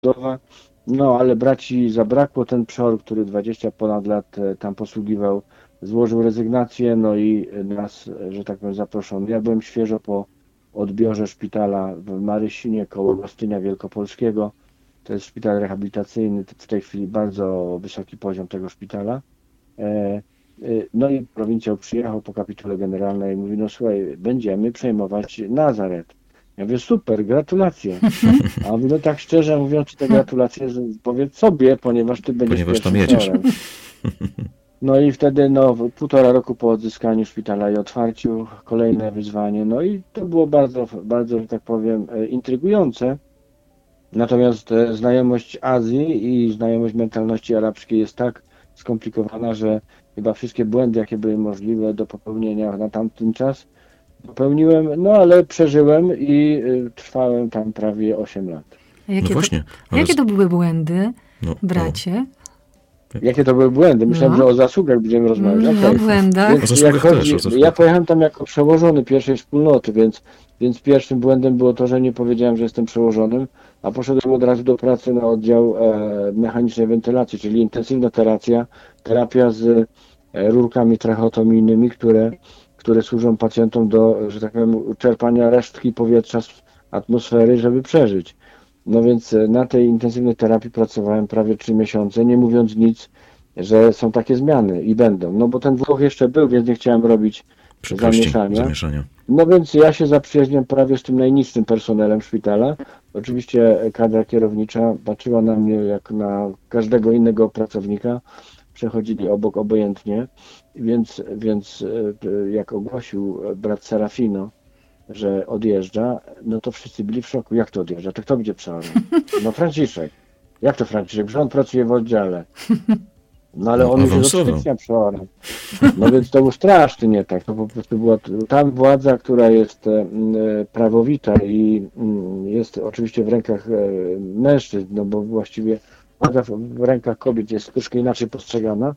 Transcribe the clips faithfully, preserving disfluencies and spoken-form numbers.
budowa. No, ale braci zabrakło, ten przeor, który dwadzieścia ponad lat tam posługiwał, złożył rezygnację, no i nas, że tak powiem, zaproszono. Ja byłem świeżo po odbiorze szpitala w Marysinie koło Gostynia Wielkopolskiego. To jest szpital rehabilitacyjny, w tej chwili bardzo wysoki poziom tego szpitala. No i prowincjał przyjechał po kapitule generalnej i mówi, no słuchaj, będziemy przejmować Nazaret. Ja mówię, super, gratulacje. A on mówi, no tak szczerze mówiąc, te gratulacje powiedz sobie, ponieważ ty będziesz ponieważ tam pierwszym jedziesz. przeorem. No i wtedy, no, półtora roku po odzyskaniu szpitala i otwarciu, kolejne wyzwanie. No i to było bardzo, bardzo, że tak powiem, intrygujące. Natomiast znajomość Azji i znajomość mentalności arabskiej jest tak skomplikowana, że chyba wszystkie błędy, jakie były możliwe do popełnienia na tamten czas, popełniłem, no ale przeżyłem i trwałem tam prawie osiem lat. A jakie, No właśnie, to, ale... jakie to były błędy, no, bracie? Jakie to były błędy? Myślałem, no. że o zasługach będziemy rozmawiać. No, o błędach. Więc o zasługach jak też, chodzi, o zasługach. ja pojechałem tam jako przełożony pierwszej wspólnoty, więc, więc pierwszym błędem było to, że nie powiedziałem, że jestem przełożonym, a poszedłem od razu do pracy na oddział e, mechanicznej wentylacji, czyli intensywna terapia, terapia z e, rurkami tracheotomijnymi, które, które służą pacjentom do, że tak powiem, czerpania resztki powietrza z atmosfery, żeby przeżyć. No więc na tej intensywnej terapii pracowałem prawie trzy miesiące, nie mówiąc nic, że są takie zmiany i będą. No bo ten Włoch jeszcze był, więc nie chciałem robić zamieszania. zamieszania. No więc ja się zaprzyjaźniłem prawie z tym najniższym personelem szpitala. Oczywiście kadra kierownicza patrzyła na mnie jak na każdego innego pracownika. Przechodzili obok obojętnie, więc, więc jak ogłosił brat Serafino, że odjeżdża, no to wszyscy byli w szoku. Jak to odjeżdża? To kto będzie przeorem? No Franciszek. Jak to Franciszek? Że on pracuje w oddziale. No ale No, on już jest od stycznia przeorem. No więc to był straszny nie tak. To po prostu była tam władza, która jest e, prawowita i m, jest oczywiście w rękach e, mężczyzn, no bo właściwie władza w, w rękach kobiet jest troszkę inaczej postrzegana.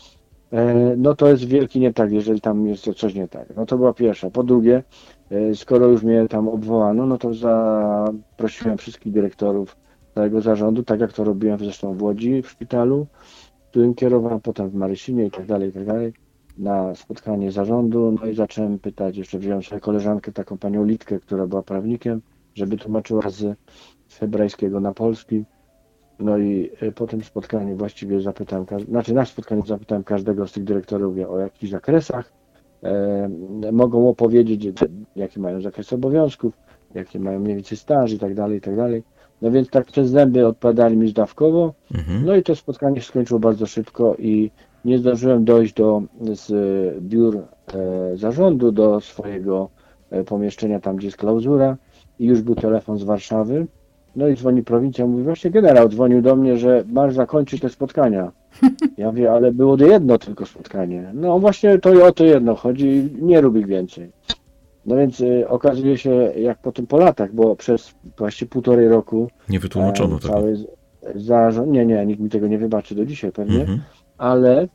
No to jest wielki nie tak, jeżeli tam jest coś nie tak. No to była pierwsza. Po drugie, skoro już mnie tam obwołano, no to zaprosiłem wszystkich dyrektorów całego zarządu, tak jak to robiłem zresztą w Łodzi, w szpitalu, którym kierowałem, potem w Marysinie i tak dalej, i tak dalej, na spotkanie zarządu. No i zacząłem pytać, jeszcze wziąłem sobie koleżankę, taką panią Litkę, która była prawnikiem, żeby tłumaczyła z, z hebrajskiego na polski. No i po tym spotkaniu właściwie zapytałem, znaczy na spotkaniu zapytałem każdego z tych dyrektorów o jakichś zakresach. E, mogą opowiedzieć, jakie mają zakres obowiązków, jakie mają mniej więcej staż i tak dalej, i tak dalej. No więc tak przez zęby odpowiadali mi zdawkowo. Mhm. No i to spotkanie się skończyło bardzo szybko i nie zdążyłem dojść do z biur e, zarządu do swojego e, pomieszczenia tam, gdzie jest klauzura i już był telefon z Warszawy. No i dzwoni prowincja, mówi, właśnie generał dzwonił do mnie, że masz zakończyć te spotkania. Ja mówię, ale było jedno tylko spotkanie. No właśnie to o to jedno chodzi, nie rób ich więcej. No więc y, okazuje się, jak potem po latach, bo przez właściwie półtorej roku nie wytłumaczono e, cały zarząd, nie, nie, nikt mi tego nie wybaczy do dzisiaj pewnie, mhm. ale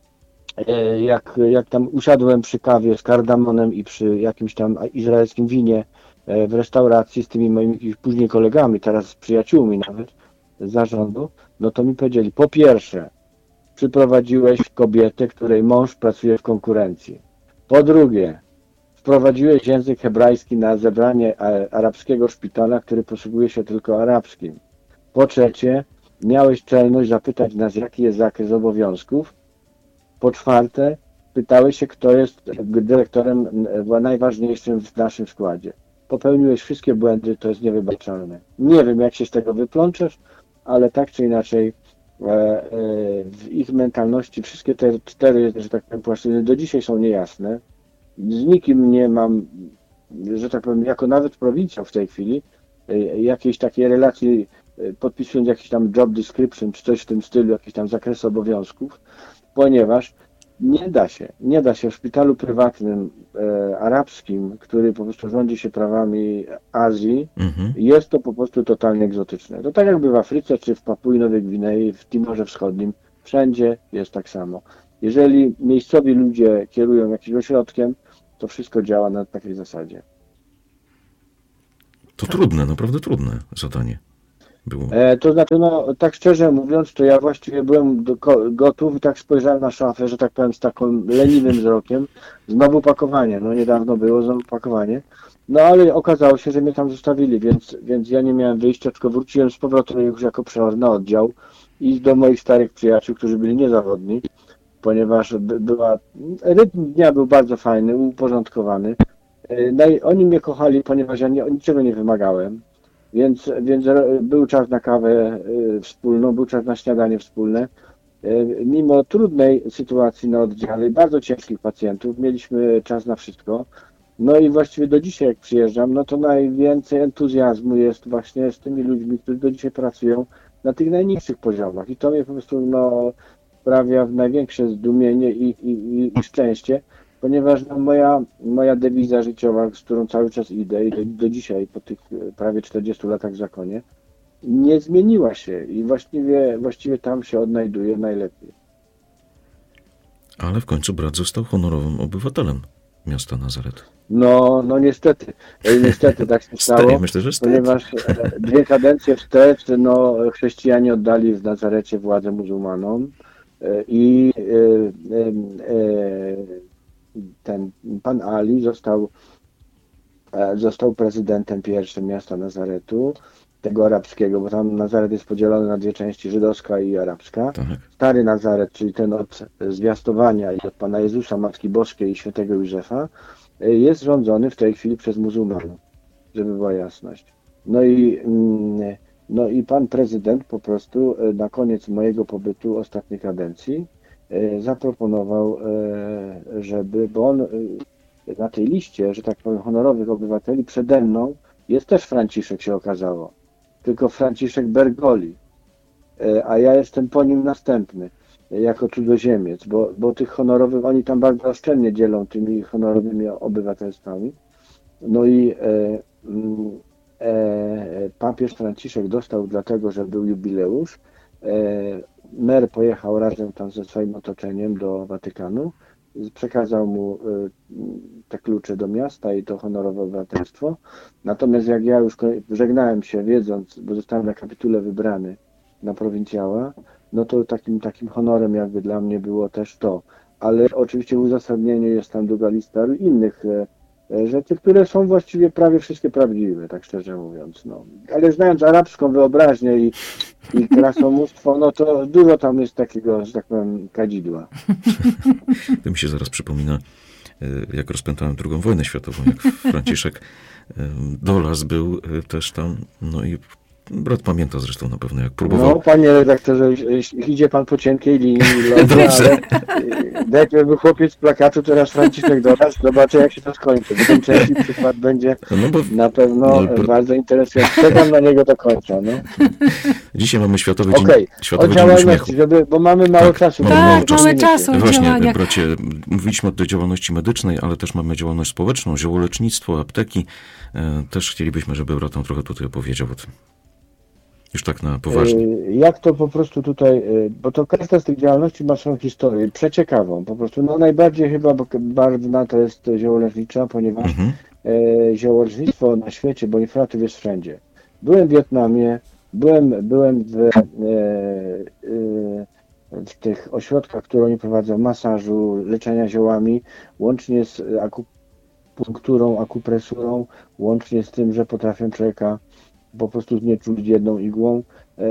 e, jak, jak tam usiadłem przy kawie z kardamonem i przy jakimś tam izraelskim winie w restauracji z tymi moimi później kolegami, teraz przyjaciółmi nawet z zarządu, no to mi powiedzieli, po pierwsze, przyprowadziłeś kobietę, której mąż pracuje w konkurencji. Po drugie, wprowadziłeś język hebrajski na zebranie arabskiego szpitala, który posługuje się tylko arabskim. Po trzecie, miałeś czelność zapytać nas, jaki jest zakres obowiązków. Po czwarte, pytałeś się, kto jest dyrektorem najważniejszym w naszym składzie. Popełniłeś wszystkie błędy, to jest niewybaczalne. Nie wiem, jak się z tego wyplączesz, ale tak czy inaczej e, e, w ich mentalności wszystkie te cztery, że tak powiem, płaszczyzny do dzisiaj są niejasne. Z nikim nie mam, że tak powiem, jako nawet prowincją w tej chwili, e, jakiejś takiej relacji, e, podpisując jakiś tam job description, czy coś w tym stylu, jakiś tam zakres obowiązków, ponieważ nie da się, nie da się w szpitalu prywatnym e, arabskim, który po prostu rządzi się prawami Azji, mhm. jest to po prostu totalnie egzotyczne. To tak jakby w Afryce, czy w Papui Nowej Gwinei, w Timorze Wschodnim, wszędzie jest tak samo. Jeżeli miejscowi ludzie kierują jakimś ośrodkiem, to wszystko działa na takiej zasadzie. To trudne, naprawdę trudne zadanie. było? E, to znaczy, no tak szczerze mówiąc, to ja właściwie byłem do, ko, gotów i tak spojrzałem na szafę, że tak powiem, z takim leniwym wzrokiem. Znowu pakowanie, no niedawno było znowu pakowanie. No ale okazało się, że mnie tam zostawili, więc, więc ja nie miałem wyjścia, tylko wróciłem z powrotem już jako przełożony na oddział i do moich starych przyjaciół, którzy byli niezawodni, ponieważ by, była, rytm dnia był bardzo fajny, uporządkowany. No i oni mnie kochali, ponieważ ja nie, niczego nie wymagałem. Więc, więc był czas na kawę wspólną, był czas na śniadanie wspólne. Mimo trudnej sytuacji na oddziale, bardzo ciężkich pacjentów, mieliśmy czas na wszystko. No i właściwie do dzisiaj, jak przyjeżdżam, no to najwięcej entuzjazmu jest właśnie z tymi ludźmi, którzy do dzisiaj pracują na tych najniższych poziomach. I to mnie po prostu no, sprawia w największe zdumienie i, i, i szczęście, ponieważ no, moja, moja dewiza życiowa, z którą cały czas idę i do, do dzisiaj, po tych prawie czterdziestu latach w zakonie, nie zmieniła się i właściwie, właściwie tam się odnajduję najlepiej. Ale w końcu brat został honorowym obywatelem miasta Nazaret. No, no niestety, niestety tak się stało, Myślę, że ponieważ dwie kadencje wstecz no, chrześcijanie oddali w Nazarecie władzę muzułmanom i ten pan Ali został, został prezydentem pierwszym miasta Nazaretu, tego arabskiego, bo tam Nazaret jest podzielony na dwie części, żydowska i arabska. Tak. Stary Nazaret, czyli ten od zwiastowania i od Pana Jezusa, Matki Boskiej i Świętego Józefa, jest rządzony w tej chwili przez muzułmanów, żeby była jasność. No i, no i pan prezydent po prostu na koniec mojego pobytu ostatniej kadencji zaproponował, żeby, bo on na tej liście, że tak powiem, honorowych obywateli przede mną jest też Franciszek, się okazało. Tylko Franciszek Bergoli, a ja jestem po nim następny, jako cudzoziemiec, bo, bo tych honorowych, oni tam bardzo oszczędnie dzielą tymi honorowymi obywatelstwami. No i e, e, papież Franciszek dostał dlatego, że był jubileusz. E, mer pojechał razem tam ze swoim otoczeniem do Watykanu, przekazał mu te klucze do miasta i to honorowe obywatelstwo. Natomiast jak ja już żegnałem się, wiedząc, bo zostałem na kapitule wybrany na prowincjała, no to takim, takim honorem jakby dla mnie było też to. Ale oczywiście w uzasadnieniu jest tam długa lista innych rzeczy, które są właściwie prawie wszystkie prawdziwe, tak szczerze mówiąc. No. Ale znając arabską wyobraźnię i, i krasomóstwo, no to dużo tam jest takiego, że tak powiem, kadzidła. To mi się zaraz przypomina, jak rozpętałem drugą wojnę światową, jak Franciszek Dolas był też tam, no i brat pamięta zresztą na pewno, jak próbował... No, panie redaktorze, idzie pan po cienkiej linii, lody, ale najpierw był chłopiec z plakatu, teraz Franciszek Dolas, zobaczę jak się to skończy, bo ten trzeci przykład będzie no bo, na pewno no, bardzo interesujący. Czekam na niego do końca. No. Dzisiaj mamy Światowy Dzień, okay. Światowy Dzień Uśmiechu. Żeby, bo mamy mało tak, czasu. Mamy tak, mało czasu. mamy czasu. Właśnie, działania. bracie, mówiliśmy o tej działalności medycznej, ale też mamy działalność społeczną, ziołolecznictwo, apteki. Też chcielibyśmy, żeby brat nam trochę tutaj opowiedział o tym. Już tak na poważnie. Jak to po prostu tutaj, bo to każda z tych działalności ma swoją historię, przeciekawą po prostu. No najbardziej chyba barwna to jest ziołolecznicza, ponieważ mhm. ziołolecznictwo na świecie bonifratów jest wszędzie. Byłem w Wietnamie, byłem, byłem w, w tych ośrodkach, które oni prowadzą, masażu, leczenia ziołami, łącznie z akupunkturą, akupresurą, łącznie z tym, że potrafią człowieka po prostu znieczulić jedną igłą.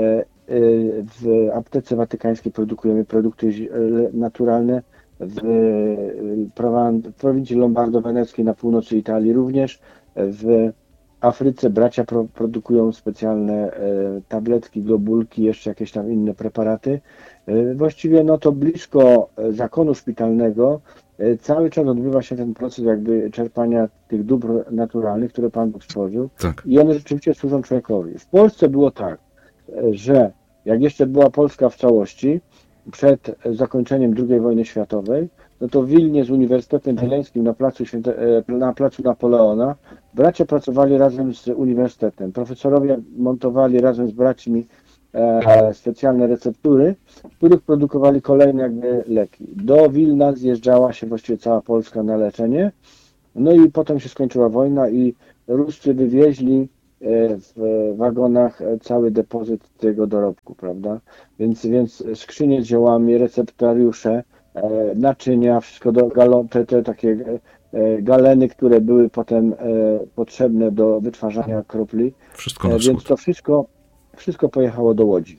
W aptece watykańskiej produkujemy produkty naturalne. W prowincji lombardo-weneckiej na północy Italii również. W Afryce bracia pro, produkują specjalne tabletki, globulki, jeszcze jakieś tam inne preparaty. Właściwie no to blisko zakonu szpitalnego cały czas odbywa się ten proces jakby czerpania tych dóbr naturalnych, które Pan Bóg stworzył. Tak. I one rzeczywiście służą człowiekowi. W Polsce było tak, że jak jeszcze była Polska w całości, przed zakończeniem drugiej wojny światowej, no to w Wilnie z Uniwersytetem Wileńskim na placu, Święte, na placu Napoleona bracia pracowali razem z uniwersytetem. Profesorowie montowali razem z braćmi e, specjalne receptury, w których produkowali kolejne jakby leki. Do Wilna zjeżdżała się właściwie cała Polska na leczenie. No i potem się skończyła wojna i Ruscy wywieźli w wagonach cały depozyt tego dorobku, prawda? Więc, więc skrzynie z ziołami, receptariusze, naczynia, wszystko do galon, te, te takie galeny, które były potem potrzebne do wytwarzania kropli. Wszystko na wschód. Więc to wszystko, wszystko pojechało do Łodzi.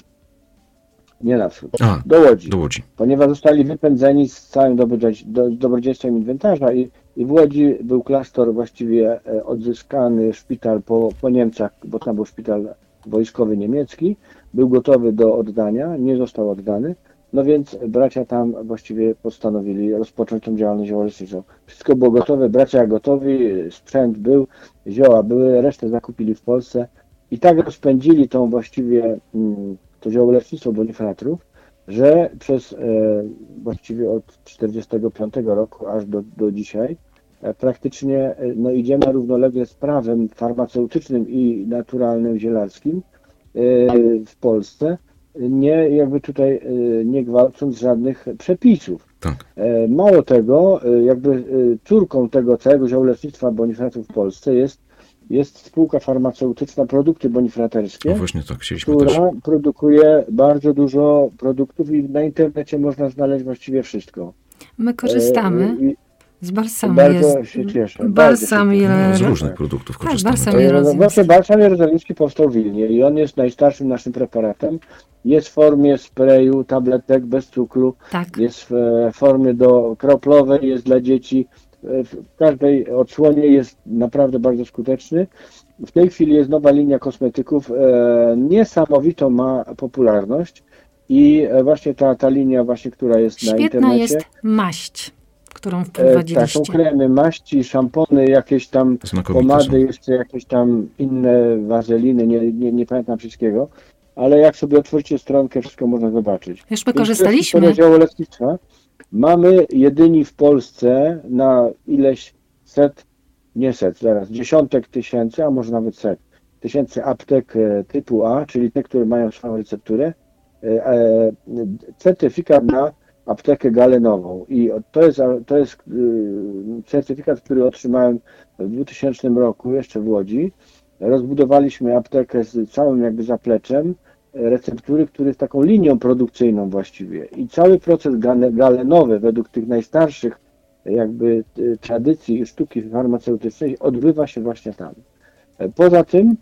Nie na wschód, A, do Łodzi. Do Łodzi. Ponieważ zostali wypędzeni z całym dobrodziejstwem inwentarza i, i w Łodzi był klasztor właściwie odzyskany, szpital po, po Niemcach, bo tam był szpital wojskowy niemiecki, był gotowy do oddania, nie został oddany, no więc bracia tam właściwie postanowili rozpocząć tą działalność ziołoleczniczą. Wszystko było gotowe, bracia gotowi, sprzęt był, zioła były, resztę zakupili w Polsce i tak rozpędzili tą właściwie to ziołolecznictwo bonifratrów, że przez e, właściwie od czterdziestego piątego roku aż do, do dzisiaj e, praktycznie e, no, idziemy równolegle z prawem farmaceutycznym i naturalnym zielarskim e, w Polsce, nie jakby tutaj e, nie gwałcąc żadnych przepisów. Tak. E, mało tego, e, jakby e, córką tego całego ziołolecznictwa bonifratów w Polsce jest Jest spółka farmaceutyczna Produkty Bonifraterskie, No właśnie tak, chcieliśmy która też. produkuje bardzo dużo produktów i na internecie można znaleźć właściwie wszystko. My korzystamy E, i z balsamu. bardzo jest się cieszę. balsam bardzo się cieszę. No, z Jerozolimski. różnych produktów Tak, korzystamy. balsam Tak. E, no jerozolimski. Właśnie balsam jerozolimski powstał w Wilnie i on jest najstarszym naszym preparatem. Jest w formie sprayu, tabletek bez cukru, Tak. jest w e, formie do kroplowej, jest dla dzieci. E, W każdej odsłonie jest naprawdę bardzo skuteczny. W tej chwili jest nowa linia kosmetyków, e, niesamowitą ma popularność i e, właśnie ta, ta linia właśnie, która jest na Świetna internecie. jest maść, którą E, tak, wprowadziliście. są kremy, maści, szampony, jakieś tam Znakomite pomady, są. jeszcze jakieś tam inne wazeliny, nie, nie, nie pamiętam wszystkiego, ale jak sobie otworzycie stronkę, wszystko można zobaczyć. Już my Więc korzystaliśmy. to jest historia ziołolecznictwa. Mamy jedyni w Polsce na ileś set, nie set, zaraz, dziesiątek tysięcy, a może nawet set, tysięcy aptek e, typu A, czyli te, które mają swoją recepturę, e, e, certyfikat na aptekę galenową. I to jest, to jest e, certyfikat, który otrzymałem w dwutysięcznym roku, jeszcze w Łodzi. Rozbudowaliśmy aptekę z całym jakby zapleczem receptury, który jest taką linią produkcyjną właściwie. I cały proces galenowy według tych najstarszych jakby tradycji i sztuki farmaceutycznej odbywa się właśnie tam. Poza tym,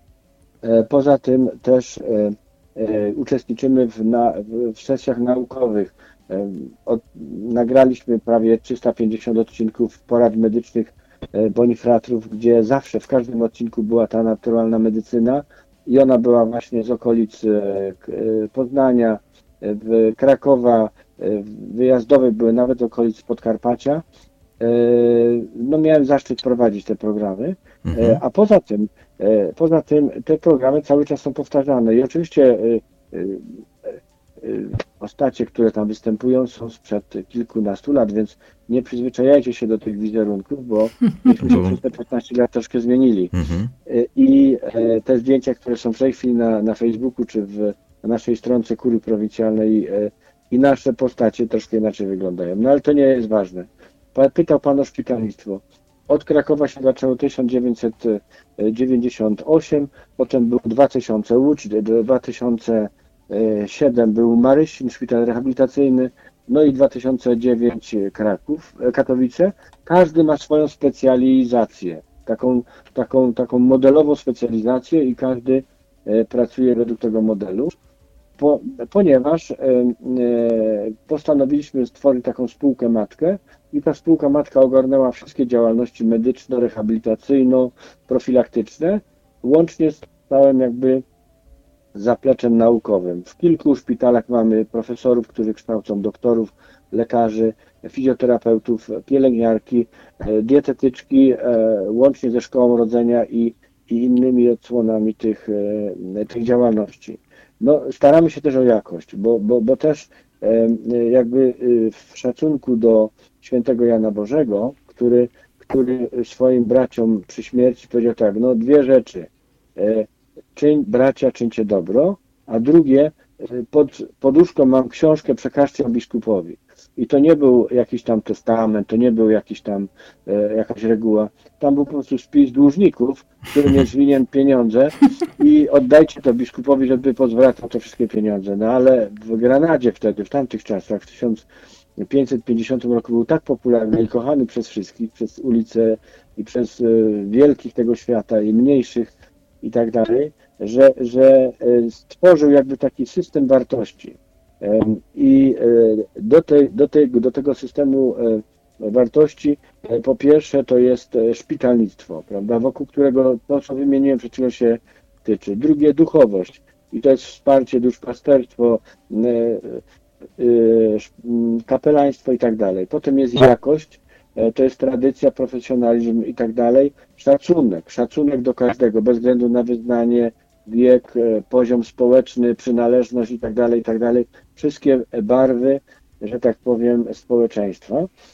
poza tym też uczestniczymy w, na, w sesjach naukowych. Od, nagraliśmy prawie trzysta pięćdziesiąt odcinków porad medycznych bonifratrów, gdzie zawsze w każdym odcinku była ta naturalna medycyna i ona była właśnie z okolic Poznania, Krakowa, wyjazdowe były nawet z okolic Podkarpacia. No miałem zaszczyt prowadzić te programy, mhm. a poza tym, poza tym te programy cały czas są powtarzane i oczywiście postacie, które tam występują, są sprzed kilkunastu lat, więc nie przyzwyczajajcie się do tych wizerunków, bo myśmy się przez te piętnaście lat troszkę zmienili. Mhm. I te zdjęcia, które są w tej chwili na, na Facebooku czy w, na naszej stronce Kurii Prowincjalnej i nasze postacie troszkę inaczej wyglądają. No ale to nie jest ważne. Pytał Pan o szpitalnictwo. Od Krakowa się zaczęło tysiąc dziewięćset dziewięćdziesiąt osiem, potem był dwa tysiące Łódź, dwa tysiące siedem był Marysin, szpital rehabilitacyjny, no i dwa tysiące dziewięć Kraków, Katowice. Każdy ma swoją specjalizację, taką, taką, taką modelową specjalizację i każdy pracuje według tego modelu. Po, ponieważ e, e, postanowiliśmy stworzyć taką spółkę matkę i ta spółka matka ogarnęła wszystkie działalności medyczno-rehabilitacyjno-profilaktyczne, łącznie z całym jakby zapleczem naukowym. W kilku szpitalach mamy profesorów, którzy kształcą doktorów, lekarzy, fizjoterapeutów, pielęgniarki, e, dietetyczki, e, łącznie ze szkołą rodzenia i, i innymi odsłonami tych, e, tych działalności. No, staramy się też o jakość, bo, bo, bo też e, jakby w szacunku do świętego Jana Bożego, który, który swoim braciom przy śmierci powiedział tak, no dwie rzeczy, e, czyń, bracia, czyńcie dobro, a drugie, pod poduszką mam książkę, przekażcie ją biskupowi. I to nie był jakiś tam testament, to nie był jakiś tam e, jakaś reguła. Tam był po prostu spis dłużników, którym jest winien pieniądze i oddajcie to biskupowi, żeby pozwracał te wszystkie pieniądze. No ale w Granadzie wtedy, w tamtych czasach, w tysiąc pięćset pięćdziesiątym roku był tak popularny i kochany przez wszystkich, przez ulice i przez e, wielkich tego świata i mniejszych i tak dalej, że, że stworzył jakby taki system wartości. I do, tej, do, tej, do tego systemu wartości po pierwsze to jest szpitalnictwo, prawda, wokół którego to, co wymieniłem, przed chwilą się tyczy. Drugie, duchowość i to jest wsparcie, duszpasterstwo, kapelaństwo i tak dalej. Potem jest jakość, to jest tradycja, profesjonalizm i tak dalej. Szacunek, szacunek do każdego, bez względu na wyznanie, wiek, poziom społeczny, przynależność i tak dalej, i tak dalej. Wszystkie barwy, że tak powiem, społeczeństwa.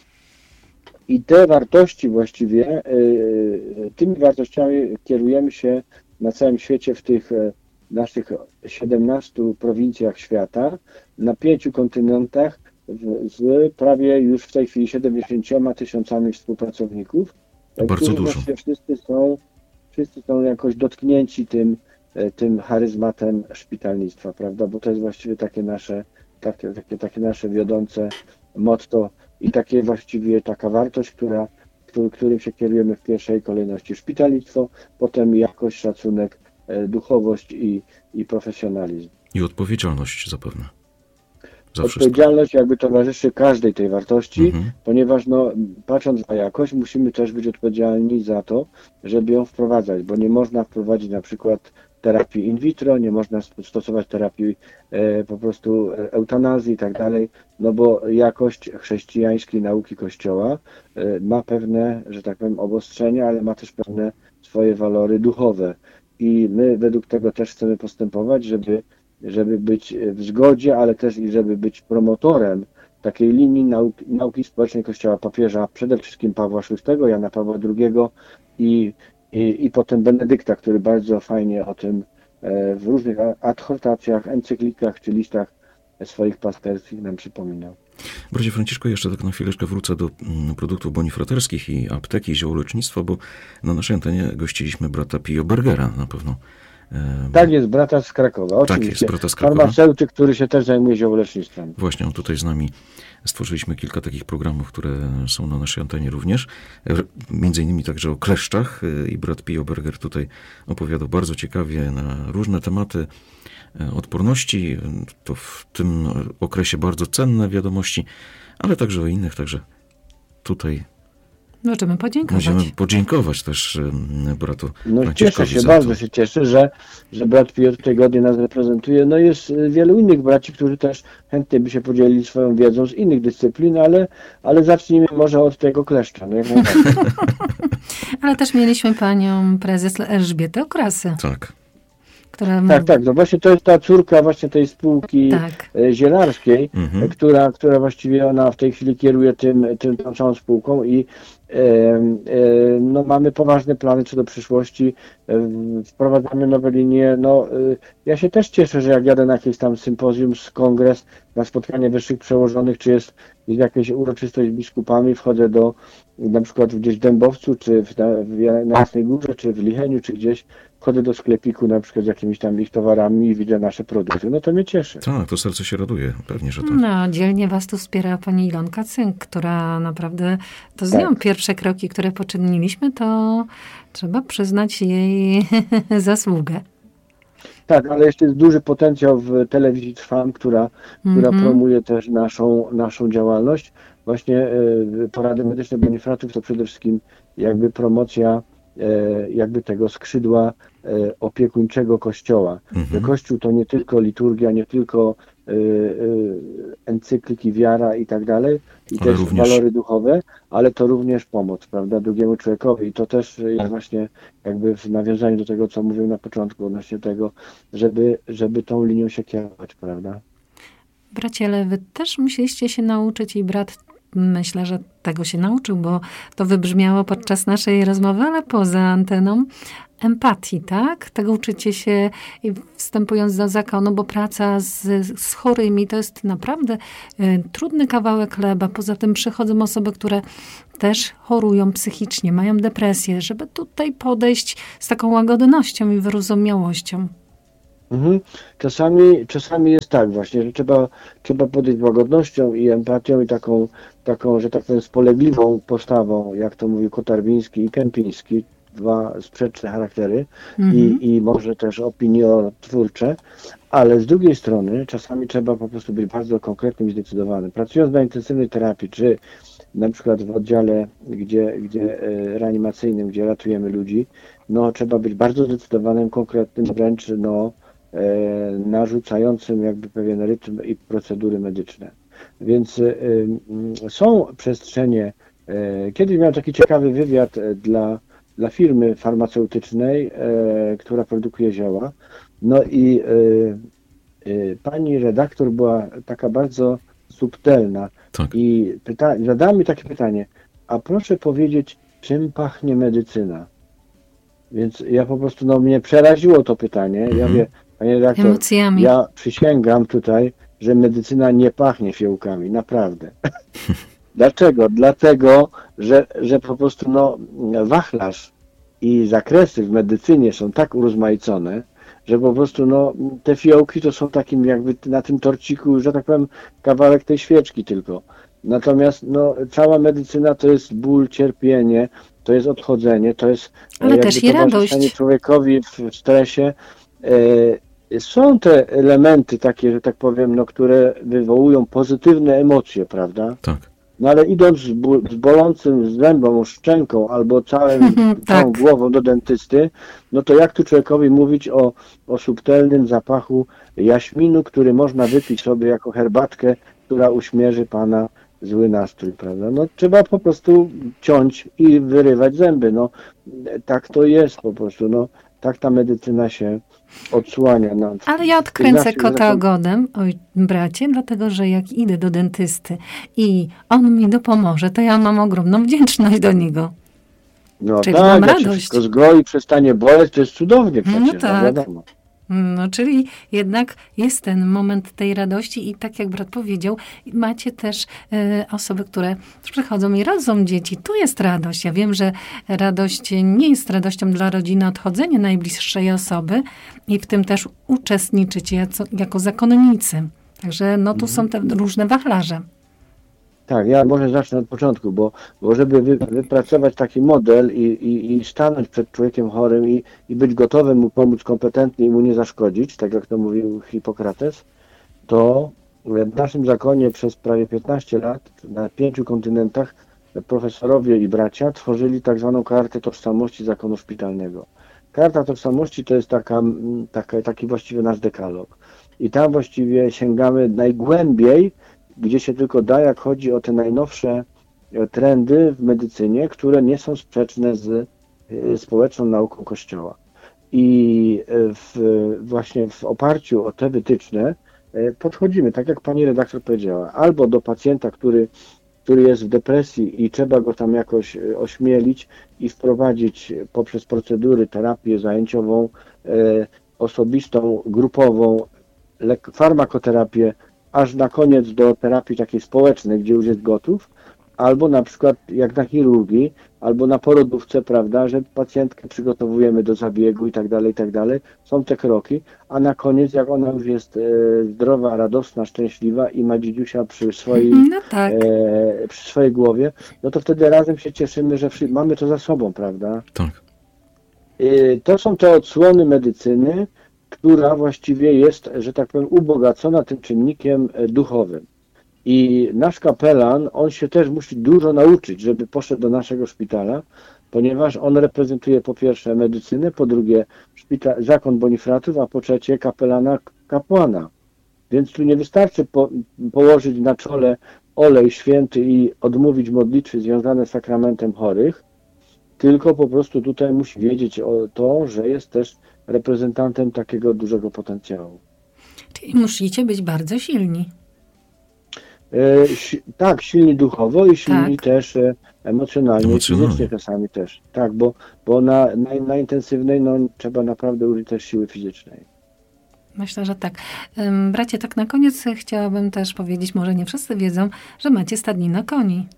I te wartości właściwie, tymi wartościami kierujemy się na całym świecie w tych naszych siedemnastu prowincjach świata, na pięciu kontynentach, z prawie już w tej chwili siedemdziesięcioma tysiącami współpracowników. Bardzo dużo. Wszyscy są, wszyscy są jakoś dotknięci tym, tym charyzmatem szpitalnictwa, prawda? Bo to jest właściwie takie nasze, takie, takie, takie nasze wiodące motto i takie właściwie taka wartość, która, który, którym się kierujemy w pierwszej kolejności. Szpitalnictwo, potem jakość, szacunek, duchowość i, i profesjonalizm. I odpowiedzialność zapewne. Odpowiedzialność jakby towarzyszy każdej tej wartości, mhm. ponieważ no, patrząc na jakość, musimy też być odpowiedzialni za to, żeby ją wprowadzać, bo nie można wprowadzić na przykład terapii in vitro, nie można stosować terapii e, po prostu eutanazji i tak dalej, no bo jakość chrześcijańskiej nauki Kościoła e, ma pewne, że tak powiem, obostrzenia, ale ma też pewne swoje walory duchowe i my według tego też chcemy postępować, żeby żeby być w zgodzie, ale też i żeby być promotorem takiej linii nauki, nauki społecznej Kościoła papieża, przede wszystkim Pawła szóstego, Jana Pawła drugiego i, i, i potem Benedykta, który bardzo fajnie o tym w różnych adhortacjach, encyklikach czy listach swoich pasterskich nam przypominał. Bracie Franciszku, jeszcze tak na chwileczkę wrócę do produktów bonifraterskich i apteki, ziołolecznictwa, bo na naszej antenie gościliśmy brata Pio Bergera na pewno. Tak jest, brata z Krakowa. Oczywiście. Tak jest, brata z Krakowa. Farmaceutyk, który się też zajmuje ziołolecznictwem. Właśnie, on tutaj z nami stworzyliśmy kilka takich programów, które są na naszej antenie również. Między innymi także o kleszczach i brat Pio Berger tutaj opowiadał bardzo ciekawie na różne tematy odporności. To w tym okresie bardzo cenne wiadomości, ale także o innych, także tutaj możemy podziękować. Możemy podziękować też bratu No Franciszkowi. Cieszę się, bardzo się cieszę, że, że brat Pio tutaj godnie nas reprezentuje. No jest wielu innych braci, którzy też chętnie by się podzielili swoją wiedzą z innych dyscyplin, ale, ale zacznijmy może od tego kleszcza. No jak ale też mieliśmy panią prezes Elżbietę Okrasę. Tak. Która... Tak, tak, no właśnie to jest ta córka właśnie tej spółki tak. zielarskiej, mhm. która, która właściwie ona w tej chwili kieruje tym, tym tą całą spółką i e, e, no mamy poważne plany co do przyszłości, e, wprowadzamy nowe linie, no e, ja się też cieszę, że jak jadę na jakieś tam sympozjum, kongres, na spotkanie wyższych przełożonych, czy jest, jest jakaś uroczystość z biskupami, wchodzę do na przykład gdzieś w Dębowcu, czy w, w, na Jasnej Górze, czy w Licheniu, czy gdzieś, wchodzę do sklepiku na przykład z jakimiś tam ich towarami i widzę nasze produkty. No to mnie cieszy. Tak, to serce się raduje. Pewnie, że tak. No, dzielnie was tu wspiera pani Ilonka Cynk, która naprawdę, to z nią tak. pierwsze kroki, które poczyniliśmy, to trzeba przyznać jej zasługę. Tak, ale jeszcze jest duży potencjał w telewizji Trwam, która, mm-hmm. która promuje też naszą, naszą działalność. Właśnie y, porady medyczne bonifratów to przede wszystkim jakby promocja jakby tego skrzydła opiekuńczego Kościoła. Mhm. Kościół to nie tylko liturgia, nie tylko y, y, encykliki, wiara i tak dalej, i ale też również... walory duchowe, ale to również pomoc, prawda, drugiemu człowiekowi. I to też jest właśnie jakby w nawiązaniu do tego, co mówiłem na początku, odnośnie tego, żeby, żeby tą linią się kierować, prawda. Bracie, ale wy też musieliście się nauczyć i brat myślę, że tego się nauczył, bo to wybrzmiało podczas naszej rozmowy, ale poza anteną. Empatii, tak? Tego uczycie się wstępując do zakonu, bo praca z, z chorymi to jest naprawdę y, trudny kawałek chleba. Poza tym przychodzą osoby, które też chorują psychicznie, mają depresję, żeby tutaj podejść z taką łagodnością i wyrozumiałością. Mhm. Czasami, czasami jest tak właśnie, że trzeba, trzeba podejść z łagodnością i empatią i taką, taką, że tak powiem, spolegliwą postawą, jak to mówił Kotarbiński i Kępiński, dwa sprzeczne charaktery mhm. i, i może też opiniotwórcze, ale z drugiej strony czasami trzeba po prostu być bardzo konkretnym i zdecydowanym. Pracując na intensywnej terapii, czy na przykład w oddziale gdzie, gdzie reanimacyjnym, gdzie ratujemy ludzi, no trzeba być bardzo zdecydowanym, konkretnym, wręcz no narzucającym jakby pewien rytm i procedury medyczne. Więc y, y, są przestrzenie. Y, kiedyś miałem taki ciekawy wywiad dla, dla firmy farmaceutycznej, y, która produkuje zioła. No i y, y, pani redaktor była taka bardzo subtelna tak. i pyta- zadała mi takie pytanie, a proszę powiedzieć, czym pachnie medycyna? Więc ja po prostu, no mnie przeraziło to pytanie. Mhm. Ja wie, panie redaktor, emocjami. Ja przysięgam tutaj, że medycyna nie pachnie fiołkami, naprawdę. Dlaczego? Dlatego, że, że po prostu no, wachlarz i zakresy w medycynie są tak urozmaicone, że po prostu no, te fiołki to są takim jakby na tym torciku, że tak powiem, kawałek tej świeczki tylko. Natomiast no, cała medycyna to jest ból, cierpienie, to jest odchodzenie, to jest ale też i radość. Człowiekowi w stresie. E, są te elementy takie, że tak powiem, no, które wywołują pozytywne emocje, prawda? Tak. No ale idąc z, ból, z bolącym zębą, szczęką albo całym, tak. całą głową do dentysty, no to jak tu człowiekowi mówić o, o subtelnym zapachu jaśminu, który można wypić sobie jako herbatkę, która uśmierzy pana zły nastrój, prawda? No trzeba po prostu ciąć i wyrywać zęby, no tak to jest po prostu, no tak ta medycyna się odsłania. No. Ale ja odkręcę kota ogonem, oj bracie, dlatego, że jak idę do dentysty i on mi dopomoże, to ja mam ogromną wdzięczność do niego. No czyli tak, mam jak radość. wszystko zgoi, przestanie boleć, to jest cudownie przecież, no tak. no wiadomo. No, czyli jednak jest ten moment tej radości i tak jak brat powiedział, macie też y, osoby, które przychodzą i rodzą dzieci. Tu jest radość. Ja wiem, że radość nie jest radością dla rodziny, odchodzenie najbliższej osoby i w tym też uczestniczycie jako, jako zakonnicy. Także no tu są te różne wachlarze. Tak, ja może zacznę od początku, bo, bo żeby wy, wypracować taki model i, i, i stanąć przed człowiekiem chorym i, i być gotowym mu pomóc kompetentnie i mu nie zaszkodzić, tak jak to mówił Hipokrates, to w naszym zakonie przez prawie piętnaście lat na pięciu kontynentach profesorowie i bracia tworzyli tak zwaną kartę tożsamości zakonu szpitalnego. Karta tożsamości to jest taka, taka, taki właściwie nasz dekalog. I tam właściwie sięgamy najgłębiej, gdzie się tylko da, jak chodzi o te najnowsze trendy w medycynie, które nie są sprzeczne z społeczną nauką Kościoła. I w, właśnie w oparciu o te wytyczne podchodzimy, tak jak pani redaktor powiedziała, albo do pacjenta, który, który jest w depresji i trzeba go tam jakoś ośmielić i wprowadzić poprzez procedury, terapię zajęciową, osobistą, grupową, farmakoterapię, aż na koniec do terapii takiej społecznej, gdzie już jest gotów, albo na przykład jak na chirurgii, albo na porodówce, prawda, że pacjentkę przygotowujemy do zabiegu i tak dalej, i tak dalej. Są te kroki, a na koniec, jak ona już jest e, zdrowa, radosna, szczęśliwa i ma dzidziusia przy swojej, no tak. e, przy swojej głowie, no to wtedy razem się cieszymy, że wszy- mamy to za sobą, prawda? Tak. E, to są te odsłony medycyny, która właściwie jest, że tak powiem, ubogacona tym czynnikiem duchowym. I nasz kapelan, on się też musi dużo nauczyć, żeby poszedł do naszego szpitala, ponieważ on reprezentuje po pierwsze medycynę, po drugie szpital, zakon Bonifratów, a po trzecie kapelana kapłana. Więc tu nie wystarczy po, położyć na czole olej święty i odmówić modlitwy związane z sakramentem chorych, tylko po prostu tutaj musi wiedzieć o to, że jest też reprezentantem takiego dużego potencjału. Czyli musicie być bardzo silni. E, si, tak, silni duchowo i silni Tak. też e, emocjonalnie, Emocjonalnie. fizycznie czasami też. Tak, bo, bo na, na, na intensywnej no, trzeba naprawdę użyć też siły fizycznej. Myślę, że tak. Ym, Bracie, tak na koniec chciałabym też powiedzieć, może nie wszyscy wiedzą, że macie stadnina koni.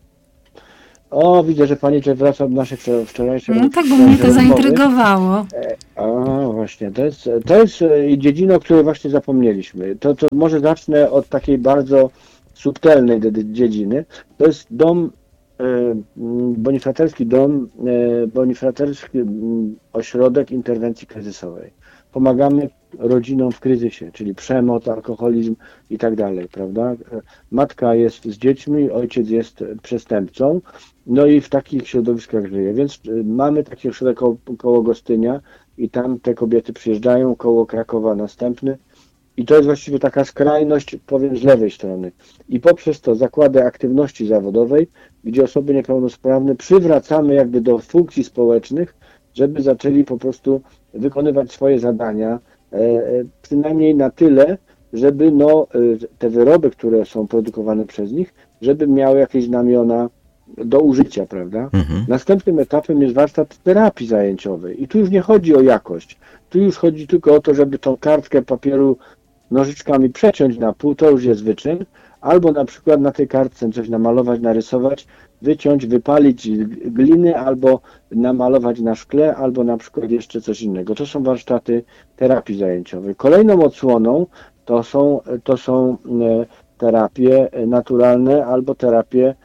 O, widzę, że pani tutaj wraca od naszych wczor- wczorajszych... No tak, bo mnie to zaintrygowało. A, właśnie, to jest, to jest e, dziedzina, o której właśnie zapomnieliśmy. To, to może zacznę od takiej bardzo subtelnej dzie- dziedziny. To jest dom, e, bonifraterski dom, e, bonifraterski m, ośrodek interwencji kryzysowej. Pomagamy rodzinom w kryzysie, czyli przemoc, alkoholizm i tak dalej, prawda? Matka jest z dziećmi, ojciec jest przestępcą, no i w takich środowiskach żyje, więc mamy taki ośrodek koło, koło Gostynia i tam te kobiety przyjeżdżają, koło Krakowa następny i to jest właściwie taka skrajność, powiem, z lewej strony. I poprzez to zakłady aktywności zawodowej, gdzie osoby niepełnosprawne przywracamy jakby do funkcji społecznych, żeby zaczęli po prostu wykonywać swoje zadania, e, przynajmniej na tyle, żeby no, te wyroby, które są produkowane przez nich, żeby miały jakieś znamiona do użycia, prawda? Mhm. Następnym etapem jest warsztat terapii zajęciowej i tu już nie chodzi o jakość, tu już chodzi tylko o to, żeby tą kartkę papieru nożyczkami przeciąć na pół, to już jest wyczyn, albo na przykład na tej kartce coś namalować, narysować, wyciąć, wypalić gliny, albo namalować na szkle, albo na przykład jeszcze coś innego. To są warsztaty terapii zajęciowej. Kolejną odsłoną to są, to są terapie naturalne albo terapie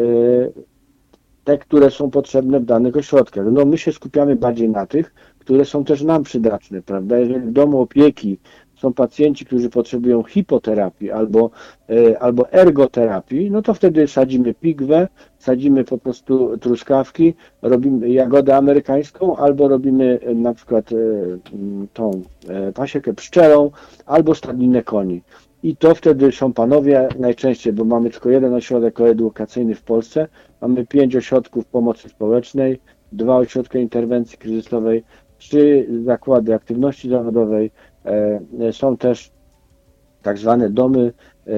te, które są potrzebne w danych ośrodkach. No my się skupiamy bardziej na tych, które są też nam przydatne, prawda? Jeżeli w domu opieki są pacjenci, którzy potrzebują hipoterapii albo, e, albo ergoterapii, no to wtedy sadzimy pigwę, sadzimy po prostu truskawki, robimy jagodę amerykańską, albo robimy e, na przykład e, tą e, pasiekę pszczelą, albo stadninę koni. I to wtedy są panowie najczęściej, bo mamy tylko jeden ośrodek koedukacyjny w Polsce, mamy pięć ośrodków pomocy społecznej, dwa ośrodki interwencji kryzysowej, trzy zakłady aktywności zawodowej, e, są też tak zwane domy e,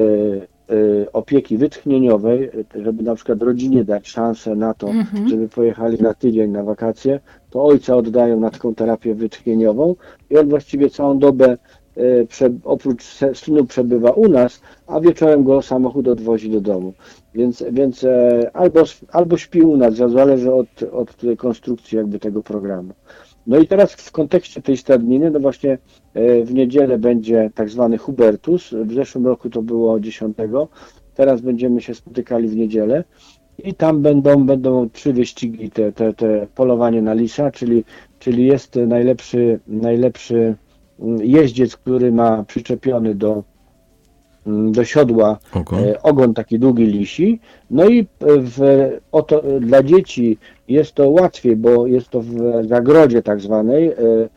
e, opieki wytchnieniowej, żeby na przykład rodzinie dać szansę na to, Mhm. żeby pojechali na tydzień na wakacje, to ojca oddają na taką terapię wytchnieniową i on właściwie całą dobę e, prze, oprócz se- synu przebywa u nas, a wieczorem go samochód odwozi do domu. Więc, więc e, albo, albo śpi u nas, zależy od, od tej konstrukcji jakby tego programu. No i teraz w kontekście tej stadniny, no właśnie e, w niedzielę będzie tak zwany Hubertus, w zeszłym roku to było dziesiątego, teraz będziemy się spotykali w niedzielę i tam będą, będą trzy wyścigi, te, te, te polowanie na lisa, czyli, czyli jest najlepszy, najlepszy jeździec, który ma przyczepiony do do siodła Ogon. e, ogon taki długi lisi. No i w, oto, dla dzieci jest to łatwiej, bo jest to w zagrodzie tak zwanej e,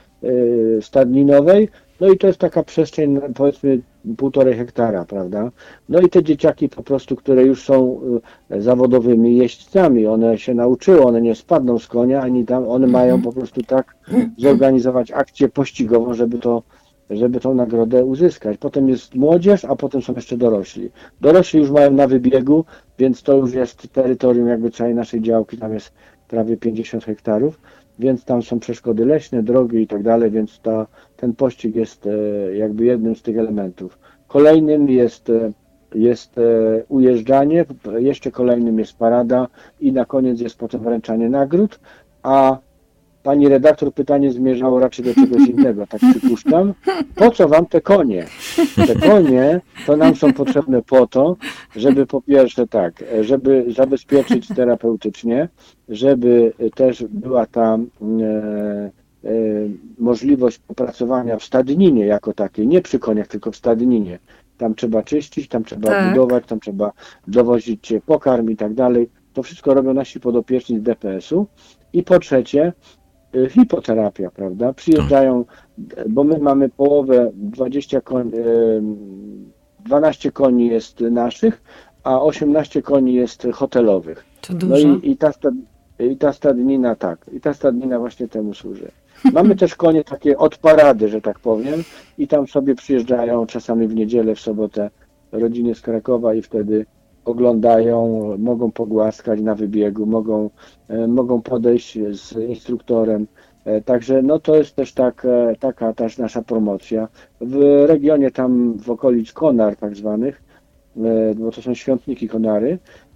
e, stadninowej. No i to jest taka przestrzeń powiedzmy półtorej hektara, prawda? No i te dzieciaki po prostu, które już są e, zawodowymi jeźdźcami, one się nauczyły, one nie spadną z konia, ani tam, one mają po prostu tak zorganizować akcję pościgową, żeby to żeby tą nagrodę uzyskać. Potem jest młodzież, a potem są jeszcze dorośli. Dorośli już mają na wybiegu, więc to już jest terytorium jakby całej naszej działki, tam jest prawie pięćdziesiąt hektarów, więc tam są przeszkody leśne, drogi i tak dalej, więc ta, ten pościg jest e, jakby jednym z tych elementów. Kolejnym jest, e, jest e, ujeżdżanie, jeszcze kolejnym jest parada i na koniec jest potem wręczanie nagród, a pani redaktor pytanie zmierzało raczej do czegoś innego, tak przypuszczam. Po co wam te konie? Te konie to nam są potrzebne po to, żeby po pierwsze tak, żeby zabezpieczyć terapeutycznie, żeby też była ta e, e, możliwość popracowania w stadninie jako takiej, nie przy koniach, tylko w stadninie. Tam trzeba czyścić, tam trzeba Tak. budować, tam trzeba dowozić pokarm i tak dalej. To wszystko robią nasi podopieczni z D P S-u. I po trzecie, hipoterapia, prawda? Przyjeżdżają, bo my mamy połowę, dwadzieścia koni, dwanaście koni jest naszych, a osiemnaście koni jest hotelowych. To dużo. No i, i, ta, stad, i ta stadnina, tak, i ta stadnina właśnie temu służy. Mamy też konie takie od parady, że tak powiem, i tam sobie przyjeżdżają czasami w niedzielę, w sobotę rodziny z Krakowa i wtedy oglądają, mogą pogłaskać na wybiegu, mogą, mogą podejść z instruktorem. Także no to jest też tak, taka też nasza promocja. W regionie tam w okolic Konar tak zwanych, bo to są świątniki Konary,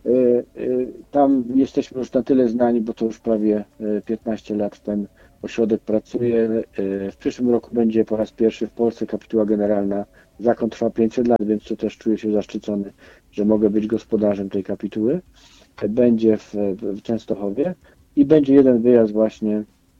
tam jesteśmy już na tyle znani, bo to już prawie piętnaście lat ten ośrodek pracuje. W przyszłym roku będzie po raz pierwszy w Polsce kapituła generalna. Zakon trwa pięćset lat, więc to też czuję się zaszczycony, że mogę być gospodarzem tej kapituły. Będzie w, w Częstochowie i będzie jeden wyjazd właśnie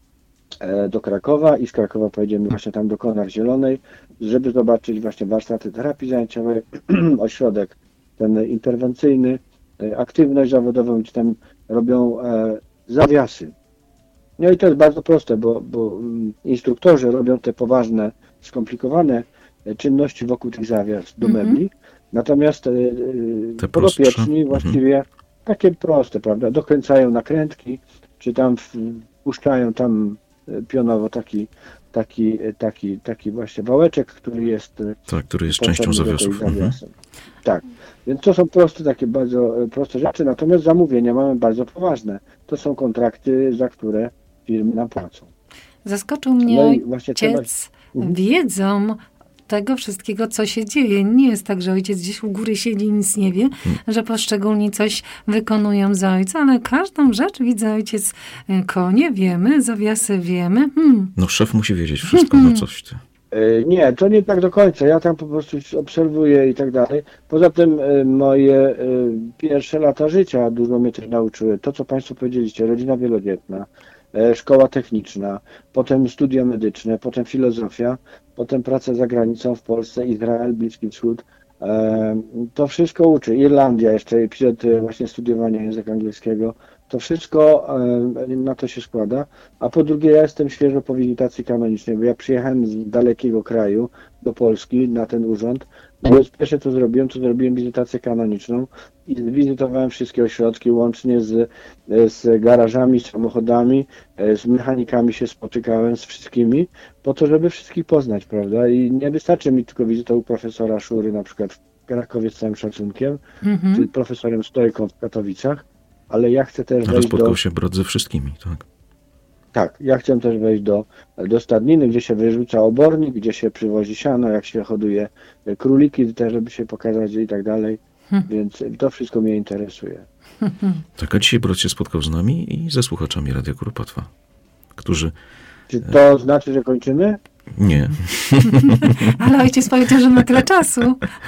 do Krakowa i z Krakowa pojedziemy właśnie tam do Konar Zielonej, żeby zobaczyć właśnie warsztaty terapii zajęciowej, ośrodek ten interwencyjny, aktywność zawodową, gdzie tam robią zawiasy. No i to jest bardzo proste, bo, bo instruktorzy robią te poważne, skomplikowane czynności wokół tych zawias do mebli, mm-hmm. natomiast te podopieczni właściwie mm-hmm. takie proste, prawda, dokręcają nakrętki, czy tam wpuszczają tam pionowo taki, taki, taki, taki właśnie wałeczek, który jest, tak, który jest częścią zawiasu. Mhm. Tak, więc to są proste, takie bardzo proste rzeczy, natomiast zamówienia mamy bardzo poważne. To są kontrakty, za które firmy nam płacą. Zaskoczył mnie no ojciec trzeba... wiedzą tego wszystkiego, co się dzieje. Nie jest tak, że ojciec gdzieś u góry siedzi i nic nie wie, hmm. że poszczególni coś wykonują za ojca, ale każdą rzecz widzę ojciec, konie wiemy, zawiasy wiemy. Hmm. No szef musi wiedzieć wszystko, no coś ty. Nie, to nie tak do końca. Ja tam po prostu obserwuję i tak dalej. Poza tym moje pierwsze lata życia dużo mnie też nauczyły. To, co Państwo powiedzieliście, rodzina wielodzietna, szkoła techniczna, potem studia medyczne, potem filozofia, potem praca za granicą w Polsce, Izrael, Bliski Wschód. To wszystko uczy. Irlandia jeszcze przed właśnie studiowania języka angielskiego. To wszystko na to się składa. A po drugie, ja jestem świeżo po wizytacji kanonicznej, bo ja przyjechałem z dalekiego kraju do Polski na ten urząd. Więc pierwsze co zrobiłem, to zrobiłem wizytację kanoniczną i wizytowałem wszystkie ośrodki, łącznie z, z garażami, z samochodami, z mechanikami się spotykałem, z wszystkimi, po to, żeby wszystkich poznać, prawda? I nie wystarczy mi tylko wizyta u profesora Szury, na przykład w Krakowie z całym szacunkiem, mm-hmm. czy profesorem Stojką w Katowicach, ale ja chcę też wejść spotkał do... się brat ze wszystkimi, tak? Tak, ja chcę też wejść do, do stadniny, gdzie się wyrzuca obornik, gdzie się przywozi siano, jak się hoduje króliki, też żeby się pokazać i tak dalej, hmm. więc to wszystko mnie interesuje. Tak, a dzisiaj brat się spotkał z nami i ze słuchaczami Radia Kuropatwa, którzy... Czy to znaczy, że kończymy? Nie. Ale ojciec powiedział, że ma tyle czasu.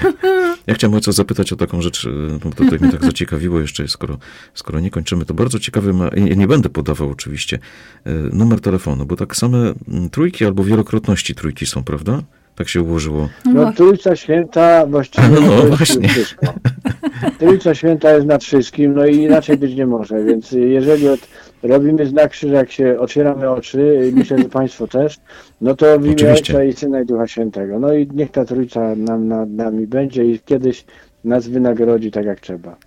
Ja chciałem ojca zapytać o taką rzecz, bo to mnie tak zaciekawiło jeszcze, skoro, skoro nie kończymy, to bardzo ciekawy ma, ja nie będę podawał oczywiście, numer telefonu, bo tak same trójki albo wielokrotności trójki są, prawda? Tak się ułożyło. No Trójca Święta właściwie no, no, to właśnie. wszystko. Trójca Święta jest nad wszystkim, no i inaczej być nie może, więc jeżeli od, robimy znak krzyża, jak się otwieramy oczy, myślę, że Państwo też, no to w imię Ojca i Syna i Ducha Świętego. No i niech ta Trójca nam, nad nami będzie i kiedyś nas wynagrodzi tak jak trzeba.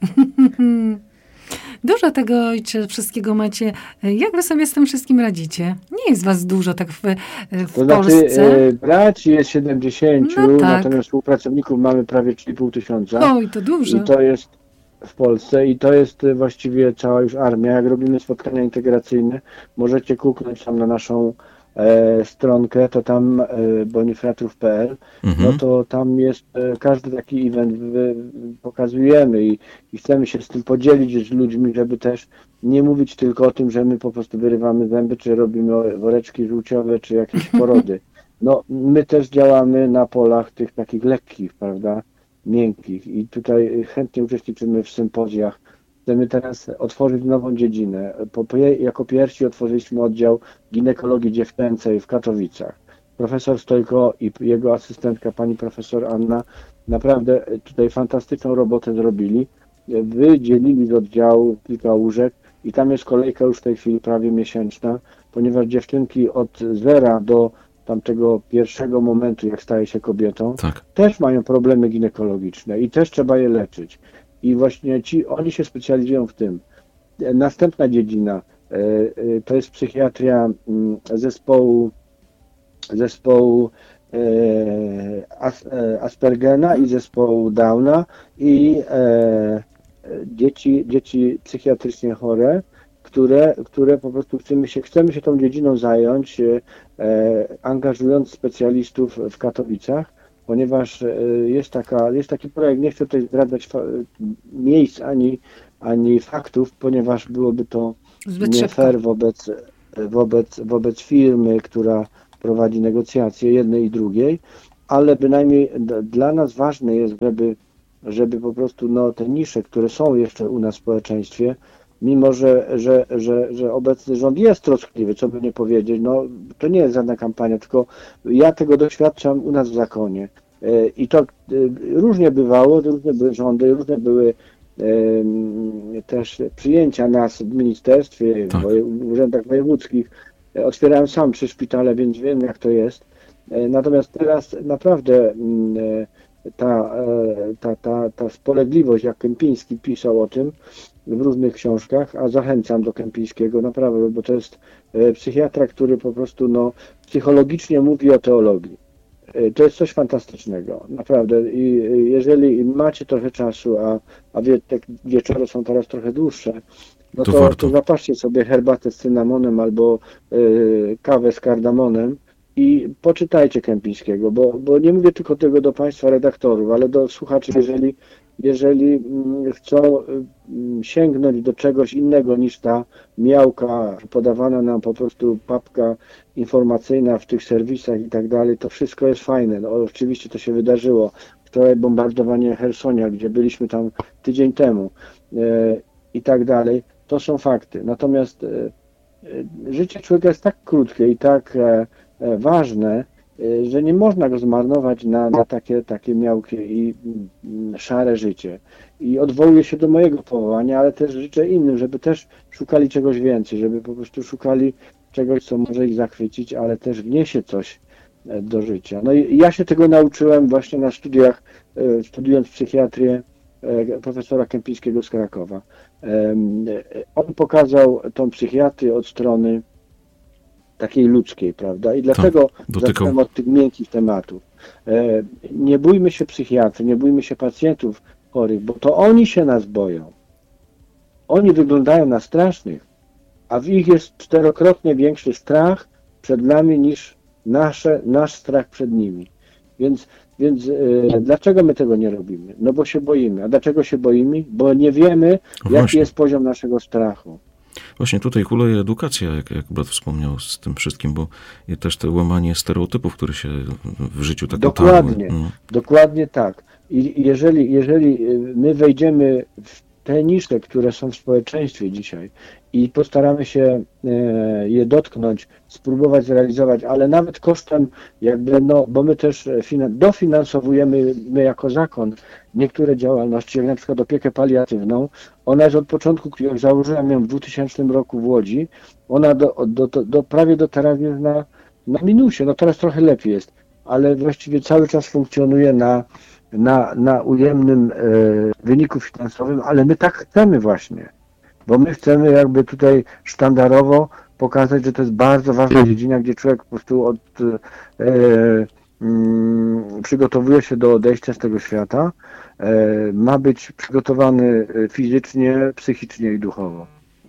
Dużo tego, ojcze, wszystkiego macie. Jak wy sobie z tym wszystkim radzicie? Nie jest was dużo tak w, w to Polsce. Znaczy, braci jest siedemdziesięciu, no tak. Natomiast współpracowników mamy prawie trzy i pół tysiąca. Oj, to dużo. I to jest w Polsce i to jest właściwie cała już armia. Jak robimy spotkania integracyjne, możecie kuknąć tam na naszą e, stronkę, to tam e, bonifratrów kropka p l, mhm. no to tam jest e, każdy taki event wy, pokazujemy i, i chcemy się z tym podzielić z ludźmi, żeby też nie mówić tylko o tym, że my po prostu wyrywamy zęby, czy robimy woreczki żółciowe, czy jakieś porody. No, my też działamy na polach tych takich lekkich, prawda, miękkich i tutaj chętnie uczestniczymy w sympozjach. Chcemy teraz otworzyć nową dziedzinę. Po, jako pierwsi otworzyliśmy oddział ginekologii dziewczęcej w Katowicach. Profesor Stojko i jego asystentka, pani profesor Anna, naprawdę tutaj fantastyczną robotę zrobili. Wydzielili z oddziału kilka łóżek i tam jest kolejka już w tej chwili prawie miesięczna, ponieważ dziewczynki od zera do tamtego pierwszego momentu, jak staje się kobietą, tak. też mają problemy ginekologiczne i też trzeba je leczyć. I właśnie ci, oni się specjalizują w tym. Następna dziedzina to jest psychiatria zespołu, zespołu As, Aspergena i zespołu Downa i dzieci, dzieci psychiatrycznie chore, które, które po prostu chcemy się, chcemy się tą dziedziną zająć, angażując specjalistów w Katowicach, ponieważ jest, taka, jest taki projekt, nie chcę tutaj zdradzać miejsc ani, ani faktów, ponieważ byłoby to Zbyt nie szybko. fair wobec, wobec, wobec firmy, która prowadzi negocjacje jednej i drugiej, ale bynajmniej d- dla nas ważne jest, żeby, żeby po prostu no, te nisze, które są jeszcze u nas w społeczeństwie, mimo że, że, że, że obecny rząd jest troskliwy, co by nie powiedzieć, no to nie jest żadna kampania, tylko ja tego doświadczam u nas w zakonie. E, I to e, różnie bywało, różne były rządy, różne były e, też przyjęcia nas w ministerstwie, Tak. w urzędach wojewódzkich. E, Otwierałem sam trzy szpitale, więc wiem, jak to jest. E, Natomiast teraz naprawdę mm, e, ta, e, ta, ta, ta spolegliwość, jak Kępiński pisał o tym w różnych książkach, a zachęcam do Kępińskiego, naprawdę, bo to jest e, psychiatra, który po prostu no, psychologicznie mówi o teologii. E, To jest coś fantastycznego, naprawdę. I e, jeżeli macie trochę czasu, a, a wie, te wieczory są teraz trochę dłuższe, no To to, warto. to zapatrzcie sobie herbatę z cynamonem albo e, kawę z kardamonem i poczytajcie Kępińskiego, bo, bo nie mówię tylko tego do Państwa redaktorów, ale do słuchaczy, jeżeli, jeżeli mm, chcą mm, sięgnąć do czegoś innego niż ta miałka podawana nam po prostu papka informacyjna w tych serwisach i tak dalej, to wszystko jest fajne. No, oczywiście to się wydarzyło. Wczoraj bombardowanie Hersonia, gdzie byliśmy tam tydzień temu e, i tak dalej. To są fakty. Natomiast e, e, życie człowieka jest tak krótkie i tak e, e, ważne, e, że nie można go zmarnować na, na takie, takie miałkie i mm, szare życie. I odwołuję się do mojego powołania, ale też życzę innym, żeby też szukali czegoś więcej, żeby po prostu szukali czegoś, co może ich zachwycić, ale też wniesie coś e, do życia. No i ja się tego nauczyłem właśnie na studiach, e, studiując psychiatrię e, profesora Kępińskiego z Krakowa. Em, e, On pokazał tą psychiatrię od strony takiej ludzkiej, prawda? I dlatego dotykał. zacząłem od tych miękkich tematów. E, Nie bójmy się psychiatry, nie bójmy się pacjentów chorych, bo to oni się nas boją. Oni wyglądają na strasznych, a w ich jest czterokrotnie większy strach przed nami niż nasze, nasz strach przed nimi. Więc, więc e, dlaczego my tego nie robimy? No bo się boimy. A dlaczego się boimy? Bo nie wiemy, No jaki właśnie. jest poziom naszego strachu. Właśnie tutaj kuleje edukacja, jak, jak brat wspomniał z tym wszystkim, bo i też to łamanie stereotypów, które się w życiu tak Dokładnie, otarły. No. dokładnie tak. I jeżeli, jeżeli my wejdziemy w te nisze, które są w społeczeństwie dzisiaj i postaramy się e, je dotknąć, spróbować zrealizować, ale nawet kosztem jakby, no, bo my też finan- dofinansowujemy, my jako zakon, niektóre działalności, jak na przykład opiekę paliatywną. Ona jest od początku, jak założyłem ją w dwutysięcznym roku w Łodzi, ona do, do, do, do prawie do teraz jest na, na minusie, no teraz trochę lepiej jest, ale właściwie cały czas funkcjonuje na na, na ujemnym e, wyniku finansowym, ale my tak chcemy właśnie, bo my chcemy jakby tutaj sztandarowo pokazać, że to jest bardzo ważna dziedzina, gdzie człowiek po prostu od, e, mm, przygotowuje się do odejścia z tego świata, e, ma być przygotowany fizycznie, psychicznie i duchowo.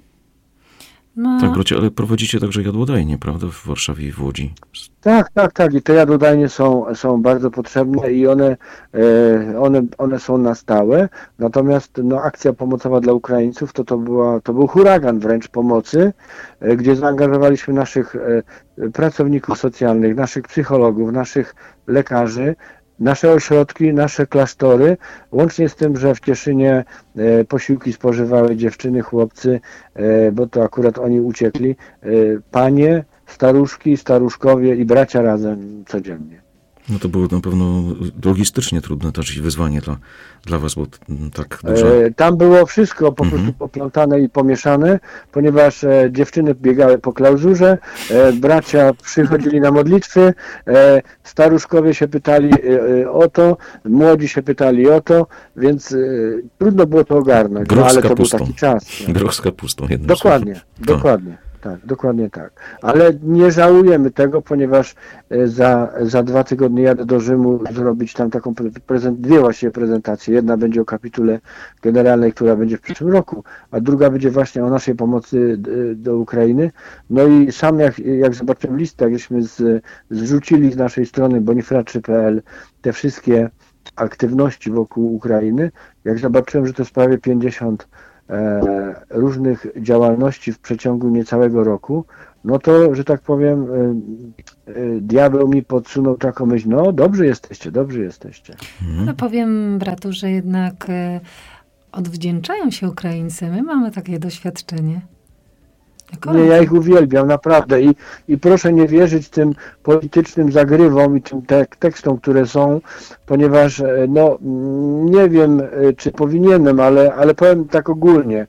No, Mm. Tak, bracie, ale prowadzicie także jadłodajnie, prawda, w Warszawie i w Łodzi. Tak, tak, tak. I te jadłodajnie są, są bardzo potrzebne i one, e, one, one są na stałe. Natomiast no, akcja pomocowa dla Ukraińców to, to, była, to był huragan wręcz pomocy, e, gdzie zaangażowaliśmy naszych e, pracowników socjalnych, naszych psychologów, naszych lekarzy, nasze ośrodki, nasze klasztory, łącznie z tym, że w Cieszynie e, posiłki spożywały dziewczyny, chłopcy, e, bo to akurat oni uciekli, e, panie, staruszki, staruszkowie i bracia razem codziennie. No to było na pewno logistycznie trudne też i wyzwanie dla, dla was, bo tak dużo... E, Tam było wszystko po Mhm. prostu poplątane i pomieszane, ponieważ e, dziewczyny biegały po klauzurze, e, bracia przychodzili na modlitwy, e, staruszkowie się pytali e, o to, młodzi się pytali o to, więc e, trudno było to ogarnąć, no, Groch z ale to był kapustą. taki czas. Groch z kapustą, jednym Dokładnie, słowem. dokładnie. tak, dokładnie tak. Ale nie żałujemy tego, ponieważ za, za dwa tygodnie jadę do Rzymu zrobić tam taką prezent, dwie właściwie prezentacje. Jedna będzie o kapitule generalnej, która będzie w przyszłym roku, a druga będzie właśnie o naszej pomocy do Ukrainy. No i sam jak, jak zobaczyłem listę, jak żeśmy z, zrzucili z naszej strony bonifraczy kropka p l te wszystkie aktywności wokół Ukrainy, jak zobaczyłem, że to jest prawie pięćdziesiąt e, różnych działalności w przeciągu niecałego roku, no to, że tak powiem, e, e, diabeł mi podsunął taką myśl, no dobrze jesteście, dobrze jesteście. No powiem bratu, że jednak e, odwdzięczają się Ukraińcy. My mamy takie doświadczenie. Nie, ja ich uwielbiam, naprawdę. I, I proszę nie wierzyć tym politycznym zagrywom i tym tek tekstom, które są, ponieważ, no, nie wiem, czy powinienem, ale, ale powiem tak ogólnie.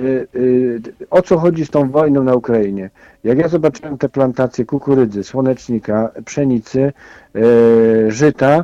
O co chodzi z tą wojną na Ukrainie? Jak ja zobaczyłem te plantacje kukurydzy, słonecznika, pszenicy, żyta,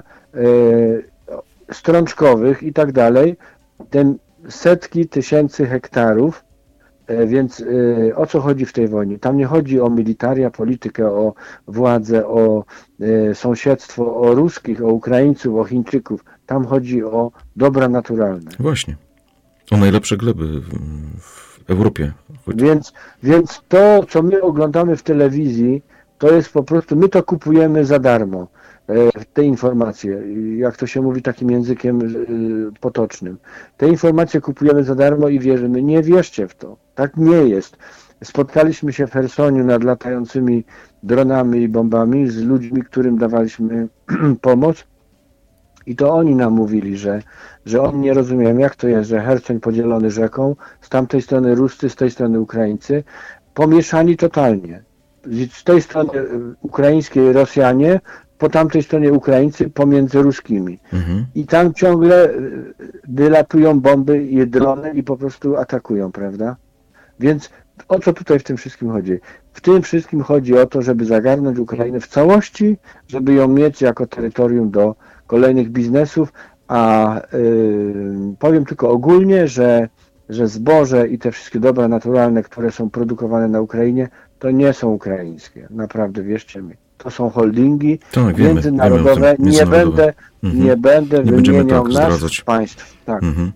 strączkowych i tak dalej, ten setki tysięcy hektarów. Więc y, o co chodzi w tej wojnie? Tam nie chodzi o militaria, politykę, o władzę, o y, sąsiedztwo, o ruskich, o Ukraińców, o Chińczyków. Tam chodzi o dobra naturalne. Właśnie. O najlepsze gleby w, w Europie. Więc, więc to, co my oglądamy w telewizji, to jest po prostu, my to kupujemy za darmo. Te informacje, jak to się mówi takim językiem potocznym. Te informacje kupujemy za darmo i wierzymy. Nie wierzcie w to. Tak nie jest. Spotkaliśmy się w Chersoniu nad latającymi dronami i bombami z ludźmi, którym dawaliśmy pomoc i to oni nam mówili, że, że oni nie rozumieją, jak to jest, że Cherson podzielony rzeką, z tamtej strony Ruscy, z tej strony Ukraińcy, pomieszani totalnie. Z tej strony ukraińskiej Rosjanie, po tamtej stronie Ukraińcy, pomiędzy ruskimi. Mhm. I tam ciągle wylatują bomby i drony i po prostu atakują, prawda? Więc o co tutaj w tym wszystkim chodzi? W tym wszystkim chodzi o to, żeby zagarnąć Ukrainę w całości, żeby ją mieć jako terytorium do kolejnych biznesów, a yy, powiem tylko ogólnie, że, że zboże i te wszystkie dobra naturalne, które są produkowane na Ukrainie, to nie są ukraińskie. Naprawdę, wierzcie mi. To są holdingi tak, międzynarodowe. Wiemy, nie, będę, mhm. nie będę nie wymieniał tak nazw państw. Tak. Mhm.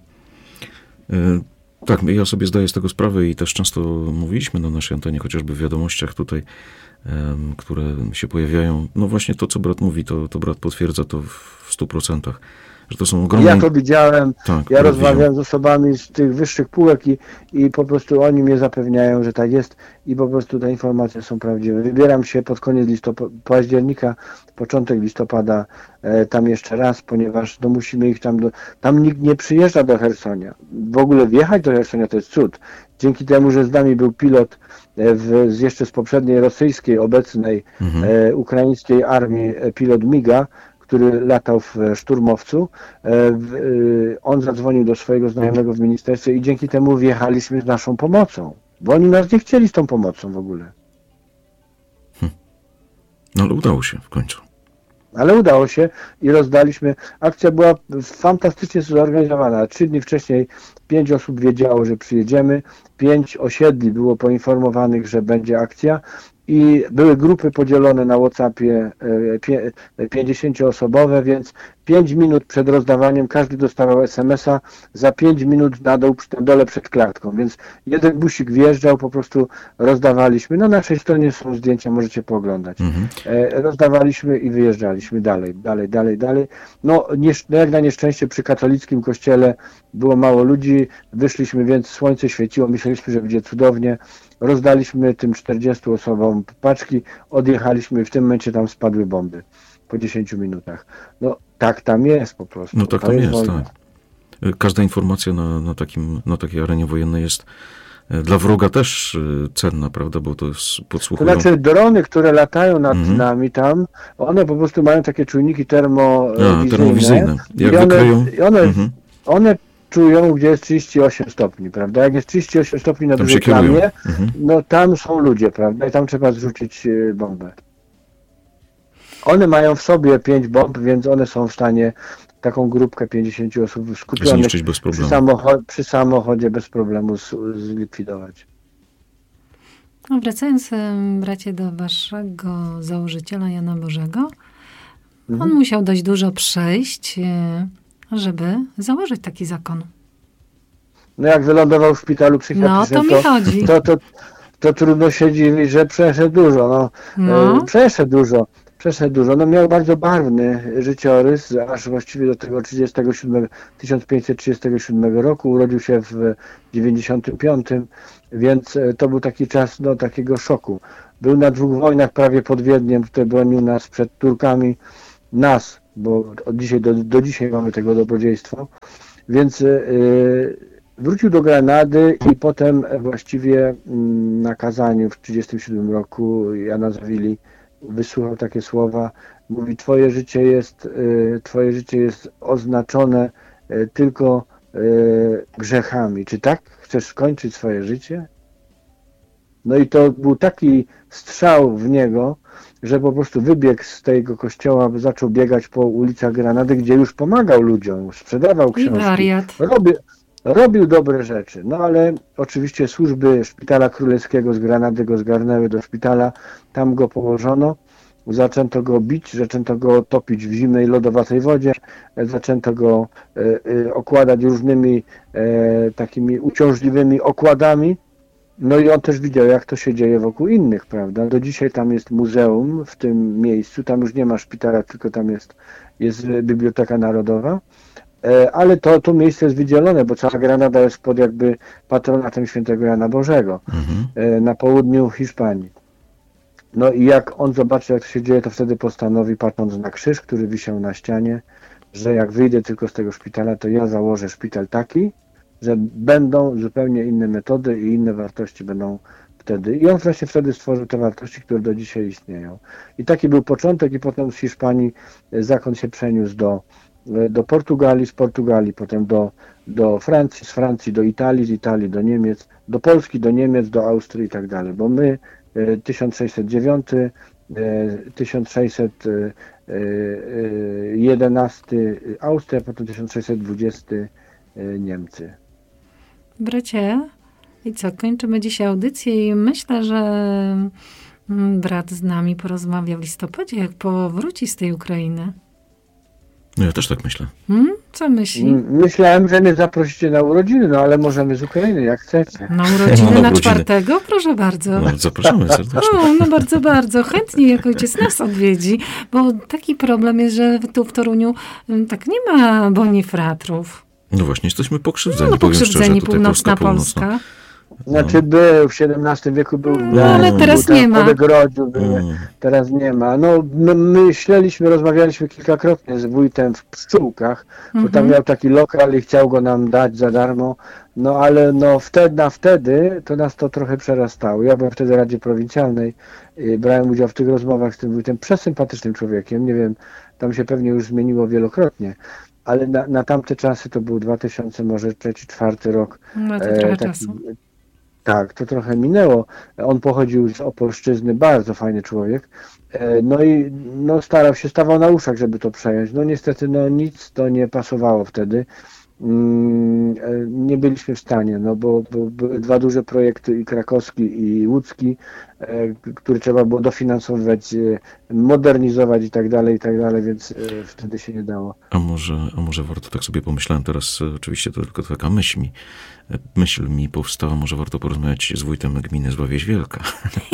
Y Tak, ja sobie zdaję z tego sprawę i też często mówiliśmy na naszej antenie, chociażby w wiadomościach tutaj, um, które się pojawiają. No właśnie to, co brat mówi, to, to brat potwierdza to w stu procentach. Że to są ogromne... Ja to widziałem, tak, ja rozmawiałem z osobami z tych wyższych półek i, i po prostu oni mnie zapewniają, że tak jest i po prostu te informacje są prawdziwe. Wybieram się pod koniec listopada, października, początek listopada e, tam jeszcze raz, ponieważ no, musimy ich tam... Do, tam nikt nie przyjeżdża do Chersonia. W ogóle wjechać do Chersonia to jest cud. Dzięki temu, że z nami był pilot w, z jeszcze z poprzedniej rosyjskiej, obecnej mhm. e, ukraińskiej armii, pilot miga, który latał w szturmowcu, on zadzwonił do swojego znajomego w ministerstwie i dzięki temu wjechaliśmy z naszą pomocą, bo oni nas nie chcieli z tą pomocą w ogóle. Hm. No ale udało się w końcu. Ale udało się i rozdaliśmy. Akcja była fantastycznie zorganizowana. Trzy dni wcześniej pięć osób wiedziało, że przyjedziemy, pięć osiedli było poinformowanych, że będzie akcja. I były grupy podzielone na WhatsAppie pięćdziesięcioosobowe, więc pięć minut przed rozdawaniem każdy dostawał es em es a za pięć minut na dół, na dole przed klatką, więc jeden busik wjeżdżał, po prostu rozdawaliśmy. Na naszej stronie są zdjęcia, możecie pooglądać. Mhm. Rozdawaliśmy i wyjeżdżaliśmy dalej, dalej, dalej, dalej. No, nie, jak na nieszczęście przy katolickim kościele było mało ludzi, wyszliśmy, więc słońce świeciło, myśleliśmy, że będzie cudownie. Rozdaliśmy tym czterdziestu osobom paczki, odjechaliśmy i w tym momencie tam spadły bomby po dziesięciu minutach. No tak tam jest po prostu. No tak tam jest, jest tak. Każda informacja na, na, takim, na takiej arenie wojennej jest dla wroga też cenna, prawda, bo to jest podsłuchują. To znaczy drony, które latają nad mhm. nami tam, one po prostu mają takie czujniki termowizyjne. A, termowizyjne. Jak one, wykryją... one, mhm. one czują, gdzie jest trzydzieści osiem stopni, prawda? Jak jest trzydzieści osiem stopni na dużej plamie, mhm. no tam są ludzie, prawda? I tam trzeba zrzucić bombę. One mają w sobie pięć bomb, więc one są w stanie taką grupkę pięćdziesięciu osób skupionych bez problemu. Przy, samochod przy samochodzie bez problemu zlikwidować. No, wracając, bracie, do waszego założyciela Jana Bożego, mhm. on musiał dość dużo przejść, żeby założyć taki zakon. No jak wylądował w szpitalu psychiatrycznym, no, to, mi chodzi. To, to, to, to trudno się dziwić, że przeszedł dużo. No, no. Przeszedł dużo. Przeszedł dużo. No miał bardzo barwny życiorys, aż właściwie do tego tysiąc pięćset trzydziestego siódmego roku. Urodził się w dziewięćdziesiątym piątym, więc to był taki czas no, takiego szoku. Był na dwóch wojnach prawie pod Wiedniem, który bronił nas przed Turkami. Nas, bo od dzisiaj do, do dzisiaj mamy tego dobrodziejstwo. Więc yy, wrócił do Granady i potem właściwie na kazaniu w trzydziestym siódmym roku Jana Zawili wysłuchał takie słowa, mówi: twoje życie jest, twoje życie jest oznaczone tylko grzechami. Czy tak chcesz skończyć swoje życie? No i to był taki strzał w niego, że po prostu wybiegł z tego kościoła, zaczął biegać po ulicach Granady, gdzie już pomagał ludziom, sprzedawał książki. I wariat. Robi, robił dobre rzeczy, no ale oczywiście służby Szpitala Królewskiego z Granady go zgarnęły do szpitala, tam go położono, zaczęto go bić, zaczęto go topić w zimnej, lodowatej wodzie, zaczęto go e, e, okładać różnymi e, takimi uciążliwymi okładami. No i on też widział, jak to się dzieje wokół innych, prawda? Do dzisiaj tam jest muzeum w tym miejscu, tam już nie ma szpitala, tylko tam jest, jest Biblioteka Narodowa, ale to, to miejsce jest wydzielone, bo cała Granada jest pod jakby patronatem świętego Jana Bożego, mhm. na południu Hiszpanii. No i jak on zobaczy, jak to się dzieje, to wtedy postanowi, patrząc na krzyż, który wisiał na ścianie, że jak wyjdę tylko z tego szpitala, to ja założę szpital taki, że będą zupełnie inne metody i inne wartości będą wtedy. I on właśnie wtedy stworzył te wartości, które do dzisiaj istnieją. I taki był początek i potem z Hiszpanii zakon się przeniósł do, do Portugalii, z Portugalii potem do, do Francji, z Francji do Italii, z Italii do Niemiec, do Polski, do Niemiec, do Austrii i tak dalej. Bo my tysiąc sześćset dziewiąty, tysiąc sześćset jedenasty Austria, potem tysiąc sześćset dwudziesty Niemcy. Bracie, i co, kończymy dzisiaj audycję i myślę, że brat z nami porozmawia w listopadzie, jak powróci z tej Ukrainy. No ja też tak myślę. Hmm? Co myśli? Myślałem, że mnie zaprosicie na urodziny, no ale możemy z Ukrainy, jak chcecie. Na urodziny no, na, na czwartego? Proszę bardzo. No, zapraszamy serdecznie. O, no bardzo, bardzo. Chętnie jak ojciec nas odwiedzi, bo taki problem jest, że tu w Toruniu tak nie ma bonifratrów. No właśnie, jesteśmy pokrzywdzeni. No, pokrzywdzeni, szczerze, północna Polska. Północna. Znaczy był, w siedemnastym wieku był w no, ale teraz nie ma. Mm. Teraz nie ma. No my myśleliśmy, rozmawialiśmy kilkakrotnie z wójtem w Pszczółkach, mm-hmm. bo tam miał taki lokal i chciał go nam dać za darmo. No ale no wtedy na wtedy to nas to trochę przerastało. Ja byłem wtedy w Radzie Prowincjalnej, brałem udział w tych rozmowach z tym wójtem, przesympatycznym człowiekiem, nie wiem, tam się pewnie już zmieniło wielokrotnie. Ale na, na tamte czasy to był dwa tysiące, może trzeci, czwarty rok. No to trochę e, taki, czasu. Tak, to trochę minęło. On pochodził z Opolszczyzny, bardzo fajny człowiek. E, no i no, starał się, stawał na uszach, żeby to przejąć. No niestety no, nic to nie pasowało wtedy. Mm, e, nie byliśmy w stanie, no bo, bo były dwa duże projekty, i krakowski, i łódzki, e, które trzeba było dofinansowywać, e, modernizować i tak dalej, i tak dalej, więc e, wtedy się nie dało. A może, a może warto, tak sobie pomyślałem teraz, oczywiście to tylko taka myśl mi, myśl mi powstała, może warto porozmawiać z wójtem gminy Zławieś Wielka.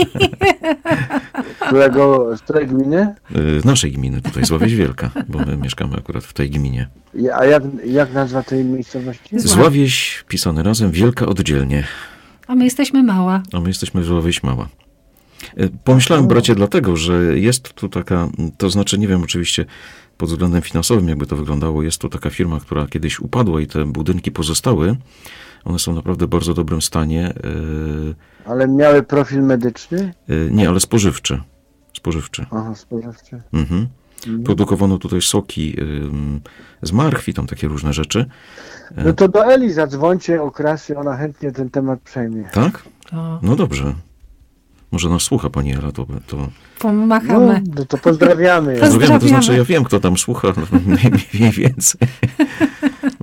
Którego, z której gminy? Z naszej gminy, tutaj Zławieś Wielka, bo my mieszkamy akurat w tej gminie. A jak, jak nazwa tej miejscowości? Zławieś, pisane razem, Wielka oddzielnie. A my jesteśmy mała. A my jesteśmy Zławieś mała. Pomyślałem, bracie, dlatego, że jest tu taka, to znaczy, nie wiem oczywiście pod względem finansowym, jakby to wyglądało, jest tu taka firma, która kiedyś upadła i te budynki pozostały. One są naprawdę w bardzo dobrym stanie. Ale miały profil medyczny? Nie, ale spożywczy. Spożywczy. Aha, spożywczy. Mhm. Mhm. Produkowano tutaj soki z marchwi, tam takie różne rzeczy. No to do Eli zadzwońcie o Krasy, ona chętnie ten temat przejmie. Tak? No dobrze. Może nas słucha pani Ela, to... to... Pomachamy. No, to pozdrawiamy. Pozdrawiamy. To znaczy, ja wiem, kto tam słucha, mniej więcej.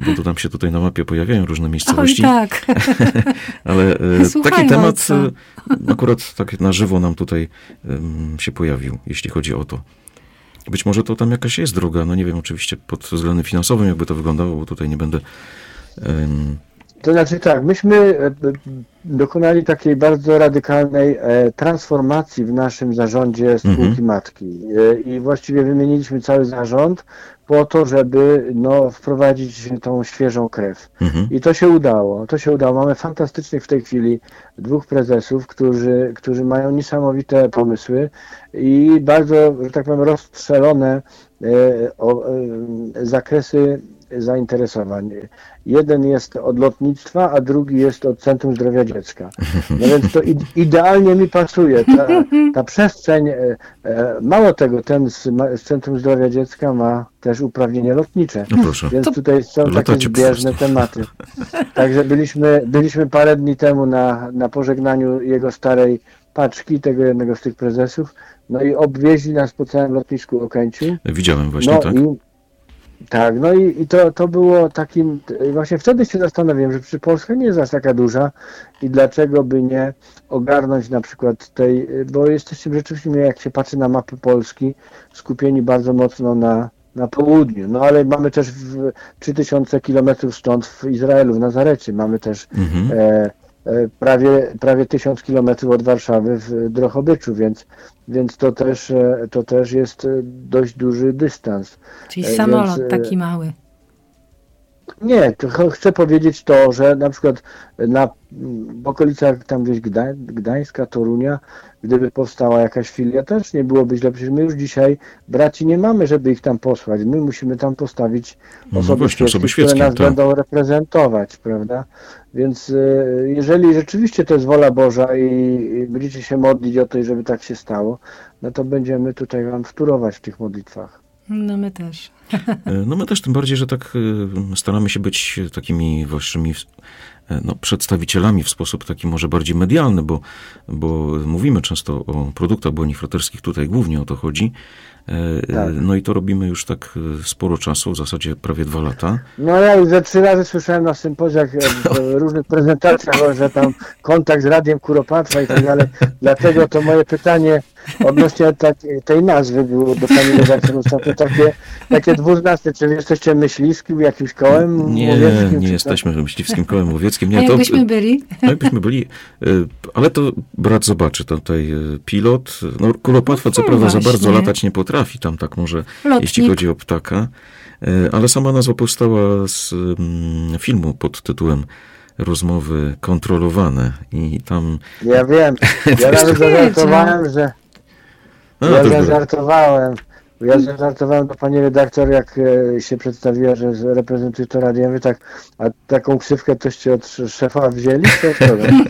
bo to nam się tutaj na mapie pojawiają różne miejscowości. Oj, tak. Ale Słuchaj, taki temat ojca. akurat tak na żywo nam tutaj um, się pojawił, jeśli chodzi o to. Być może to tam jakaś jest droga, no nie wiem oczywiście pod względem finansowym, jakby to wyglądało, bo tutaj nie będę... Um... To znaczy tak, myśmy dokonali takiej bardzo radykalnej transformacji w naszym zarządzie spółki mhm. matki i właściwie wymieniliśmy cały zarząd po to, żeby no, wprowadzić tą świeżą krew. Mhm. I to się udało, to się udało. Mamy fantastycznych w tej chwili dwóch prezesów, którzy, którzy mają niesamowite pomysły i bardzo, że tak powiem, rozstrzelone e, o, e, zakresy zainteresowań. Jeden jest od lotnictwa, a drugi jest od Centrum Zdrowia Dziecka. No więc to idealnie mi pasuje. Ta, ta przestrzeń, mało tego, ten z, z Centrum Zdrowia Dziecka ma też uprawnienia lotnicze. No proszę. Więc tutaj są takie zbieżne tematy. Także byliśmy, byliśmy parę dni temu na, na pożegnaniu jego starej paczki, tego jednego z tych prezesów, no i obwieźli nas po całym lotnisku Okęciu. Widziałem właśnie, no tak? I, Tak, no i, i to, to było takim, właśnie wtedy się zastanawiałem, że przy Polska nie jest aż taka duża i dlaczego by nie ogarnąć na przykład tej, bo jesteśmy rzeczywiście, jak się patrzy na mapy Polski, skupieni bardzo mocno na, na południu, no ale mamy też w trzy tysiące kilometrów stąd w Izraelu, w Nazarecie, mamy też mhm. e, prawie, prawie tysiąc kilometrów od Warszawy w Drohobyczu, więc, więc to, też, to też jest dość duży dystans. Czyli samolot więc, taki mały. Nie, to chcę powiedzieć to, że na przykład na, w okolicach tam gdzieś Gdań, Gdańska, Torunia, gdyby powstała jakaś filia, też nie byłoby źle. Przecież my już dzisiaj braci nie mamy, żeby ich tam posłać. My musimy tam postawić no osoby, właśnie, świeckie, osoby świeckie, które nas tak. będą reprezentować, prawda? Więc jeżeli rzeczywiście to jest wola Boża i będziecie się modlić o to, żeby tak się stało, no to będziemy tutaj wam wtórować w tych modlitwach. No my też. No my też, tym bardziej, że tak staramy się być takimi waszymi no, przedstawicielami w sposób taki może bardziej medialny, bo, bo mówimy często o produktach błonifraterskich, tutaj głównie o to chodzi. Tak. No i to robimy już tak sporo czasu, w zasadzie prawie dwa lata. No ja już ze trzy razy słyszałem na sympozjach, w różnych prezentacjach, że tam kontakt z Radiem Kuropatwa i tak dalej. Dlatego to moje pytanie odnośnie tak, tej nazwy było do pani redaktor ostatnio takie, takie dwuznaczne. Czy wy jesteście myśliwskim, jakimś kołem nie, łowieckim? Nie, nie jesteśmy myśliwskim kołem łowieckim. Nie, A jakbyśmy to, byli? A jakbyśmy byli, ale to brat zobaczy, tutaj pilot, no Kuropatwa co no prawda właśnie. Za bardzo latać nie potrafi. Trafi tam tak może, Lotnik. Jeśli chodzi o ptaka, ale sama nazwa powstała z mm, filmu pod tytułem Rozmowy kontrolowane i tam... Ja wiem, ja nawet zażartowałem, że... A, ja zażartowałem, ja zażartowałem do pani redaktor, jak się przedstawiła, że reprezentuje to radio, ja mówię tak, a taką ksywkę toście od szefa wzięli? To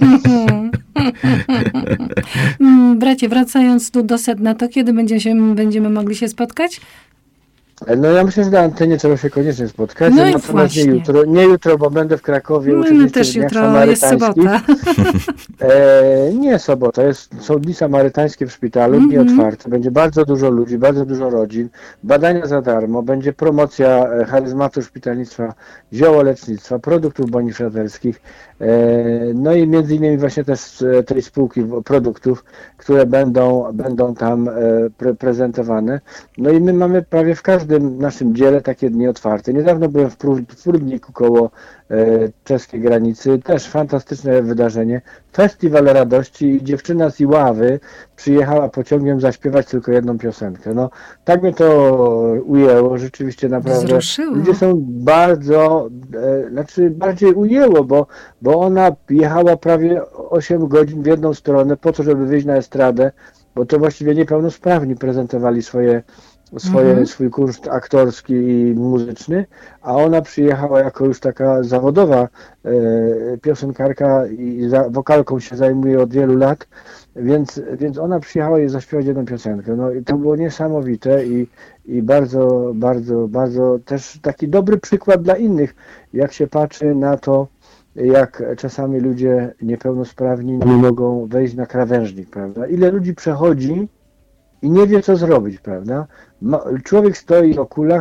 Bracie, wracając tu do sedna, to kiedy będziemy, się, będziemy mogli się spotkać? No ja myślę, że na antenie trzeba się koniecznie spotkać. No i właśnie. Nie jutro, nie jutro, bo będę w Krakowie. No, no też jutro jest sobota. E, nie sobota, jest, są dni samarytańskie w szpitalu, mm-hmm. dni otwarte. Będzie bardzo dużo ludzi, bardzo dużo rodzin. Badania za darmo, będzie promocja charyzmatu szpitalnictwa, ziołolecznictwa, produktów błonifraterskich. E, no i między innymi właśnie też tej spółki produktów, które będą, będą tam pre, prezentowane. No i my mamy prawie w każdym naszym dziele takie dni otwarte. Niedawno byłem w Prudniku koło e, czeskiej granicy, też fantastyczne wydarzenie. Festiwal radości i dziewczyna z Iławy przyjechała pociągiem zaśpiewać tylko jedną piosenkę. No tak mnie to ujęło, rzeczywiście naprawdę. Wzruszyło. Ludzie są bardzo, e, znaczy bardziej ujęło, bo, bo ona jechała prawie osiem godzin w jedną stronę po to, żeby wyjść na estradę, bo to właściwie niepełnosprawni prezentowali swoje Swoje, mhm. swój kunszt aktorski i muzyczny, a ona przyjechała jako już taka zawodowa e, piosenkarka i za, wokalką się zajmuje od wielu lat, więc, więc ona przyjechała i zaśpiewać jedną piosenkę. No i to było niesamowite i, i bardzo, bardzo, bardzo też taki dobry przykład dla innych, jak się patrzy na to, jak czasami ludzie niepełnosprawni nie mogą wejść na krawężnik, prawda? Ile ludzi przechodzi i nie wie, co zrobić, prawda? Człowiek stoi w okulach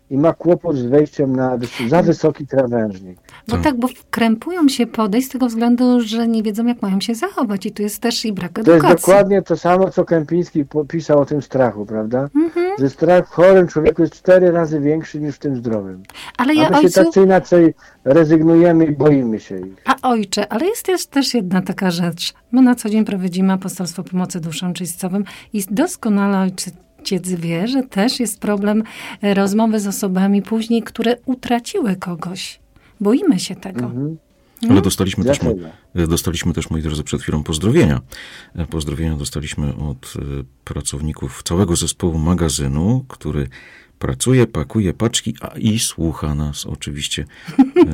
i ma kłopot z wejściem na wys- za wysoki krawężnik. Bo tak, bo krępują się podejść z tego względu, że nie wiedzą, jak mają się zachować i tu jest też i brak edukacji. To jest dokładnie to samo, co Kępiński pisał o tym strachu, prawda? Mhm. Że strach w chorym człowieku jest cztery razy większy niż w tym zdrowym. Ale ja, A my ojcu... się tak czy inaczej rezygnujemy i boimy się ich. A ojcze, ale jest też, też jedna taka rzecz. My na co dzień prowadzimy apostolstwo pomocy duszom czyśćcowym i doskonale ojciec wie, że też jest problem rozmowy z osobami później, które utraciły kogoś. Boimy się tego. Mhm. Ale dostaliśmy też, dostaliśmy też, moi drodzy, przed chwilą pozdrowienia. Pozdrowienia dostaliśmy od pracowników całego zespołu magazynu, który pracuje, pakuje paczki, a i słucha nas oczywiście